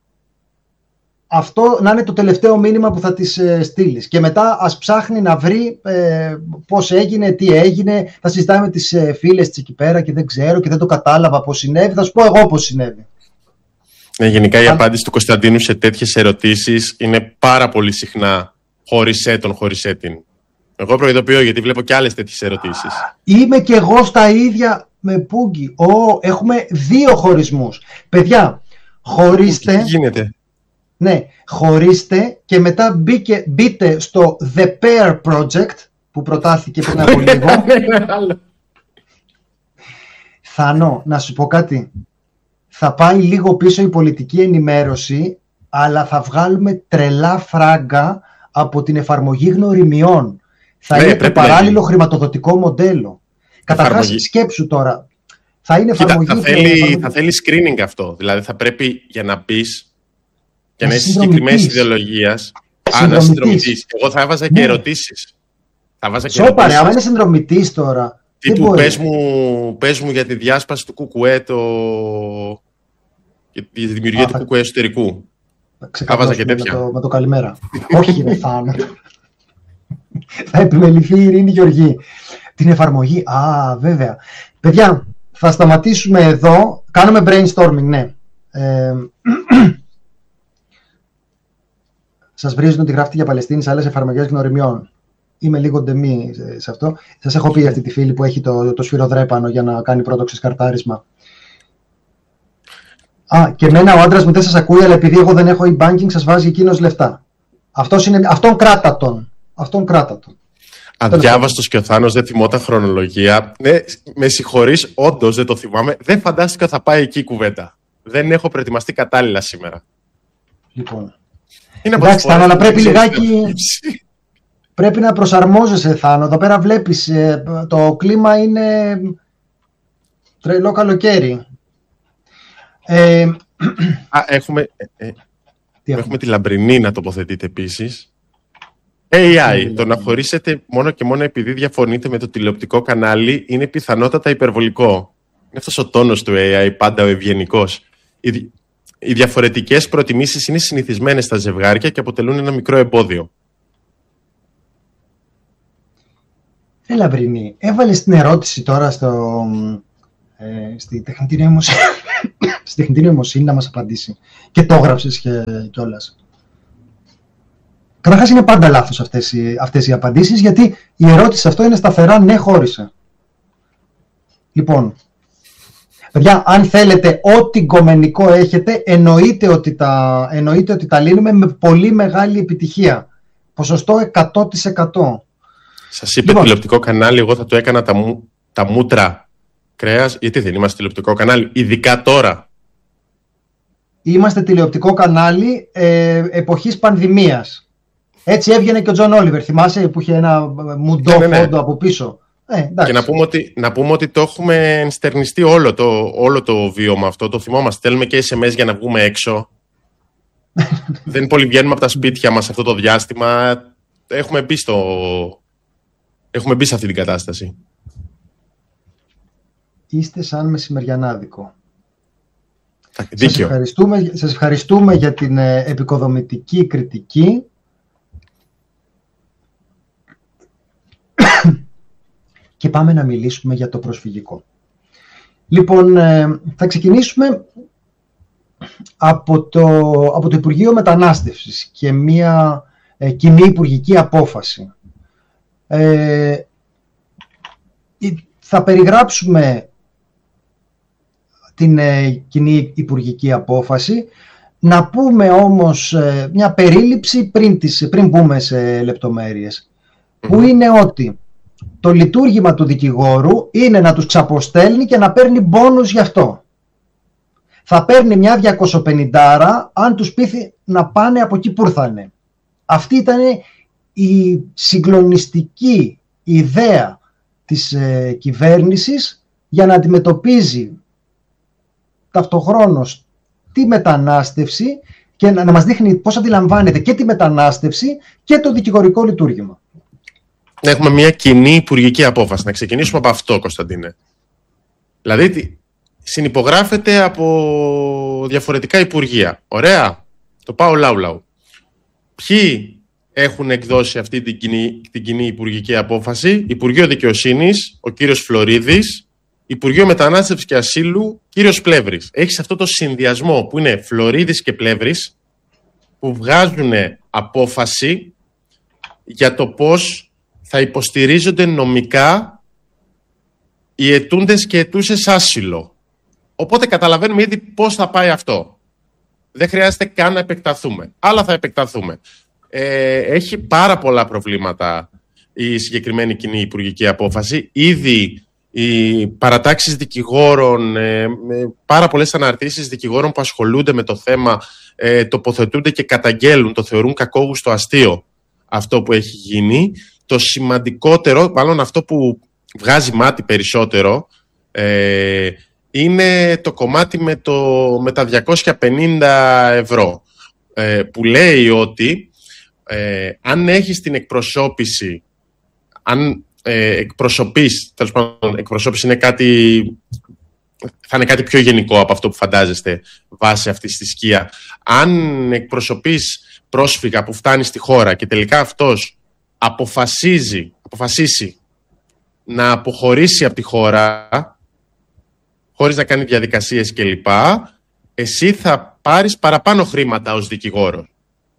Αυτό να είναι το τελευταίο μήνυμα που θα της ε, στείλεις. Και μετά ας ψάχνει να βρει ε, πώς έγινε, τι έγινε. Θα συζητάμε με τις ε, φίλες της εκεί πέρα και δεν ξέρω και δεν το κατάλαβα πώς συνέβη. Θα σου πω εγώ πώς συνέβη. Ε, γενικά η απάντηση του Κωνσταντίνου σε τέτοιες ερωτήσεις είναι πάρα πολύ συχνά χώρισέ τον, χώρισέ την. Εγώ προειδοποιώ γιατί βλέπω και άλλες τέτοιες ερωτήσεις. Είμαι και εγώ στα ίδια με Πούγκι. Ω, έχουμε δύο χωρισμούς. Παιδιά, χωρίστε. Τι γίνεται? Ναι, χωρίστε και μετά μπήκε, μπείτε στο The Pair Project που προτάθηκε πριν από λίγο. Θανό, να σου πω κάτι. Θα πάει λίγο πίσω η πολιτική ενημέρωση, αλλά θα βγάλουμε τρελά φράγκα από την εφαρμογή γνωριμιών. Θα ναι, είναι το παράλληλο να... χρηματοδοτικό μοντέλο. Καταρχάς, σκέψου τώρα. Θα είναι εφαρμογή. Κοίτα, θα, θέλει, εφαρμογή... θα θέλει screening αυτό. Δηλαδή θα πρέπει για να πεις και να είσαι συγκεκριμένη ιδεολογία. Α, να συνδρομητής. Εγώ θα έβαζα και ναι. ερωτήσεις. Θα βάζα και Σώπα, ρε, άμα είναι συνδρομητής τώρα. Τι του πες μου, πες μου για τη διάσπαση του Κουκουέ, το... για τη δημιουργία Α, του θα... Κουκουέ εσωτερικού. Θα βάζα και τέτοια. Με το, με το καλημέρα. Όχι, ρε Θάνο. Θα επιμεληθεί η Ειρήνη Γεωργή. Την εφαρμογή. Α, βέβαια. Παιδιά, θα σταματήσουμε εδώ. Κάνουμε brainstorming, ναι. Ε, σας βρίζουν ότι γράφετε για Παλαιστίνη σε άλλες εφαρμογές γνωριμιών. Είμαι λίγο ντεμή σε αυτό. Σας έχω πει αυτή τη φίλη που έχει το, το σφυροδρέπανο για να κάνει πρώτο ξεσκαρτάρισμα. Α, και εμένα ο άντρας μου δεν σας ακούει, αλλά επειδή εγώ δεν έχω e-banking, σας βάζει εκείνος λεφτά. Αυτός είναι, αυτόν κράτα τον. Αυτόν κράτα τον. Αδιάβαστος και ο Θάνος δεν θυμόταν χρονολογία. Ναι, με συγχωρείς, όντως δεν το θυμάμαι. Δεν φαντάστηκα θα πάει εκεί η κουβέντα. Δεν έχω προετοιμαστεί κατάλληλα σήμερα. Λοιπόν. Είναι εντάξει, Θάνο, αλλά πρέπει λιγάκι... πρέπει να προσαρμόζεσαι, Θάνο. Εδώ πέρα βλέπεις, το κλίμα είναι τρελό καλοκαίρι. Ε... Α, έχουμε, ε, έχουμε, έχουμε τη Λαμπρινή να τοποθετείτε επίσης. έι άι, το να χωρίσετε μόνο και μόνο επειδή διαφωνείτε με το τηλεοπτικό κανάλι είναι πιθανότατα υπερβολικό. Είναι αυτός ο τόνος του έι άι, πάντα ο ευγενικός. Οι, οι διαφορετικές προτιμήσεις είναι συνηθισμένες στα ζευγάρια και αποτελούν ένα μικρό εμπόδιο. Ρε Λαμπρινή, έβαλες την ερώτηση τώρα στο, ε, στη τεχνητή νοημοσύνη, στη τεχνητή νοημοσύνη να μας απαντήσει. Και το έγραψες και κιόλας. Καταρχάς είναι πάντα λάθος αυτές οι, αυτές οι απαντήσεις, γιατί η ερώτηση αυτό είναι σταθερά ναι χώρισε. Λοιπόν, παιδιά, αν θέλετε ό,τι γκομενικό έχετε, εννοείται ότι τα, εννοείται ότι τα λύνουμε με πολύ μεγάλη επιτυχία. Ποσοστό εκατό τοις εκατό. Σας είπε λοιπόν, τηλεοπτικό κανάλι, εγώ θα το έκανα τα, μου, τα μούτρα κρέας, γιατί δεν είμαστε τηλεοπτικό κανάλι, ειδικά τώρα. Είμαστε τηλεοπτικό κανάλι ε, εποχής πανδημίας. Έτσι έβγαινε και ο Τζον Όλιβερ, θυμάσαι, που είχε ένα μουντό ναι, ναι, ναι. φόντο από πίσω. Ε, και να πούμε, ότι, να πούμε ότι το έχουμε ενστερνιστεί όλο το, όλο το βίωμα αυτό, το θυμόμαστε. Θέλουμε και ες εμ ες για να βγούμε έξω. Δεν πολύ βγαίνουμε από τα σπίτια μας αυτό το διάστημα. Έχουμε μπει, στο... έχουμε μπει σε αυτή την κατάσταση. Είστε σαν μεσημεριανάδικο. Δίκιο. Σας ευχαριστούμε, σας ευχαριστούμε για την ε, επικοδομητική κριτική. Και πάμε να μιλήσουμε για το προσφυγικό. Λοιπόν, ε, θα ξεκινήσουμε από το, από το Υπουργείο Μετανάστευσης και μια ε, κοινή υπουργική απόφαση. Ε, θα περιγράψουμε την ε, κοινή υπουργική απόφαση. Να πούμε όμως ε, μια περίληψη πριν, τις, πριν μπούμε σε λεπτομέρειες. Mm-hmm. Που είναι ότι το λειτουργήμα του δικηγόρου είναι να τους ξαποστέλνει και να παίρνει μπόνους γι' αυτό. Θα παίρνει μια διακοσιπενήντα αν τους πείθει να πάνε από εκεί που ήρθανε. Αυτή ήταν η συγκλονιστική ιδέα της ε, κυβέρνησης για να αντιμετωπίζει ταυτοχρόνως τη μετανάστευση και να, να μας δείχνει πώς αντιλαμβάνεται και τη μετανάστευση και το δικηγορικό λειτουργήμα. Έχουμε μια κοινή υπουργική απόφαση. Να ξεκινήσουμε από αυτό, Κωνσταντίνε. Δηλαδή, συνυπογράφεται από διαφορετικά υπουργεία. Ωραία. Το πάω λαού-λαού. Ποιοι έχουν εκδώσει αυτή την κοινή, την κοινή υπουργική απόφαση? Υπουργείο Δικαιοσύνης, ο κύριος Φλωρίδης. Υπουργείο Μετανάστευσης και Ασύλου, κύριος Πλεύρης. Έχεις αυτό το συνδυασμό που είναι Φλωρίδης και Πλεύρης, που βγάζουν απόφαση για το πώς θα υποστηρίζονται νομικά οι αιτούντες και αιτούσες άσυλο. Οπότε καταλαβαίνουμε ήδη πώς θα πάει αυτό. Δεν χρειάζεται καν να επεκταθούμε. Αλλά θα επεκταθούμε. Ε, έχει πάρα πολλά προβλήματα η συγκεκριμένη κοινή υπουργική απόφαση. Ήδη οι παρατάξεις δικηγόρων, ε, πάρα πολλές αναρτήσεις δικηγόρων που ασχολούνται με το θέμα ε, τοποθετούνται και καταγγέλουν, το θεωρούν κακόγουστο αστείο αυτό που έχει γίνει. Το σημαντικότερο, μάλλον αυτό που βγάζει μάτι περισσότερο, ε, είναι το κομμάτι με, το, με τα διακόσια πενήντα ευρώ, ε, που λέει ότι ε, αν έχεις την εκπροσώπηση, αν ε, εκπροσωπείς, τέλος πάντων, εκπροσώπηση είναι κάτι, θα είναι κάτι πιο γενικό από αυτό που φαντάζεστε βάσει αυτής της σκία. Αν εκπροσωπείς πρόσφυγα που φτάνει στη χώρα και τελικά αυτός αποφασίζει, αποφασίσει να αποχωρήσει από τη χώρα χωρίς να κάνει διαδικασίες κλπ, εσύ θα πάρεις παραπάνω χρήματα ως δικηγόρος.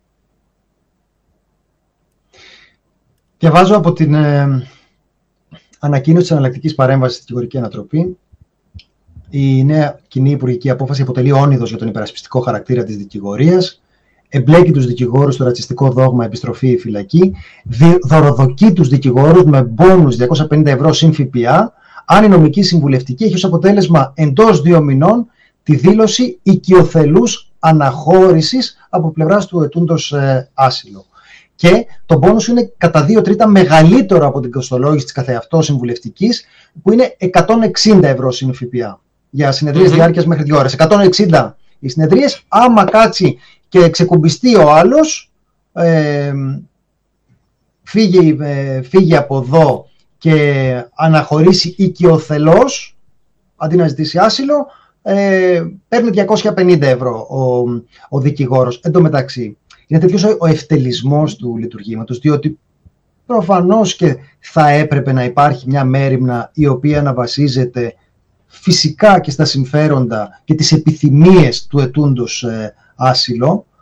Διαβάζω από την ε, ανακοίνωση της εναλλακτικής παρέμβασης στη δικηγορική ανατροπή. Η νέα κοινή υπουργική απόφαση αποτελεί όνειδος για τον υπερασπιστικό χαρακτήρα της δικηγορίας, εμπλέκει τους δικηγόρους στο ρατσιστικό δόγμα επιστροφή ή φυλακή, δωροδοκεί τους δικηγόρους με μπόνους διακόσια πενήντα ευρώ συν ΦΠΑ, αν η νομική συμβουλευτική έχει ως αποτέλεσμα εντός δύο μηνών τη δήλωση οικειοθελούς αναχώρησης από πλευράς του αιτούντος ε, άσυλο. Και το μπόνους είναι κατά δύο τρίτα μεγαλύτερο από την κοστολόγηση της καθεαυτός συμβουλευτικής, που είναι εκατόν εξήντα ευρώ συν ΦΠΑ για συνεδρίες mm-hmm. διάρκειας μέχρι δύο ώρες. εκατόν εξήντα οι συνεδρίες, άμα κάτσει και ξεκουμπιστεί ο άλλος, ε, φύγει, ε, φύγει από εδώ και αναχωρήσει οικειοθελώς, αντί να ζητήσει άσυλο, ε, παίρνει διακόσια πενήντα ευρώ ο, ο δικηγόρος. Εν τω μεταξύ, είναι τέτοιος ο ευτελισμός του λειτουργήματος, διότι προφανώς και θα έπρεπε να υπάρχει μια μέριμνα η οποία να βασίζεται φυσικά και στα συμφέροντα και τις επιθυμίες του ετούντος ε, άσυλο,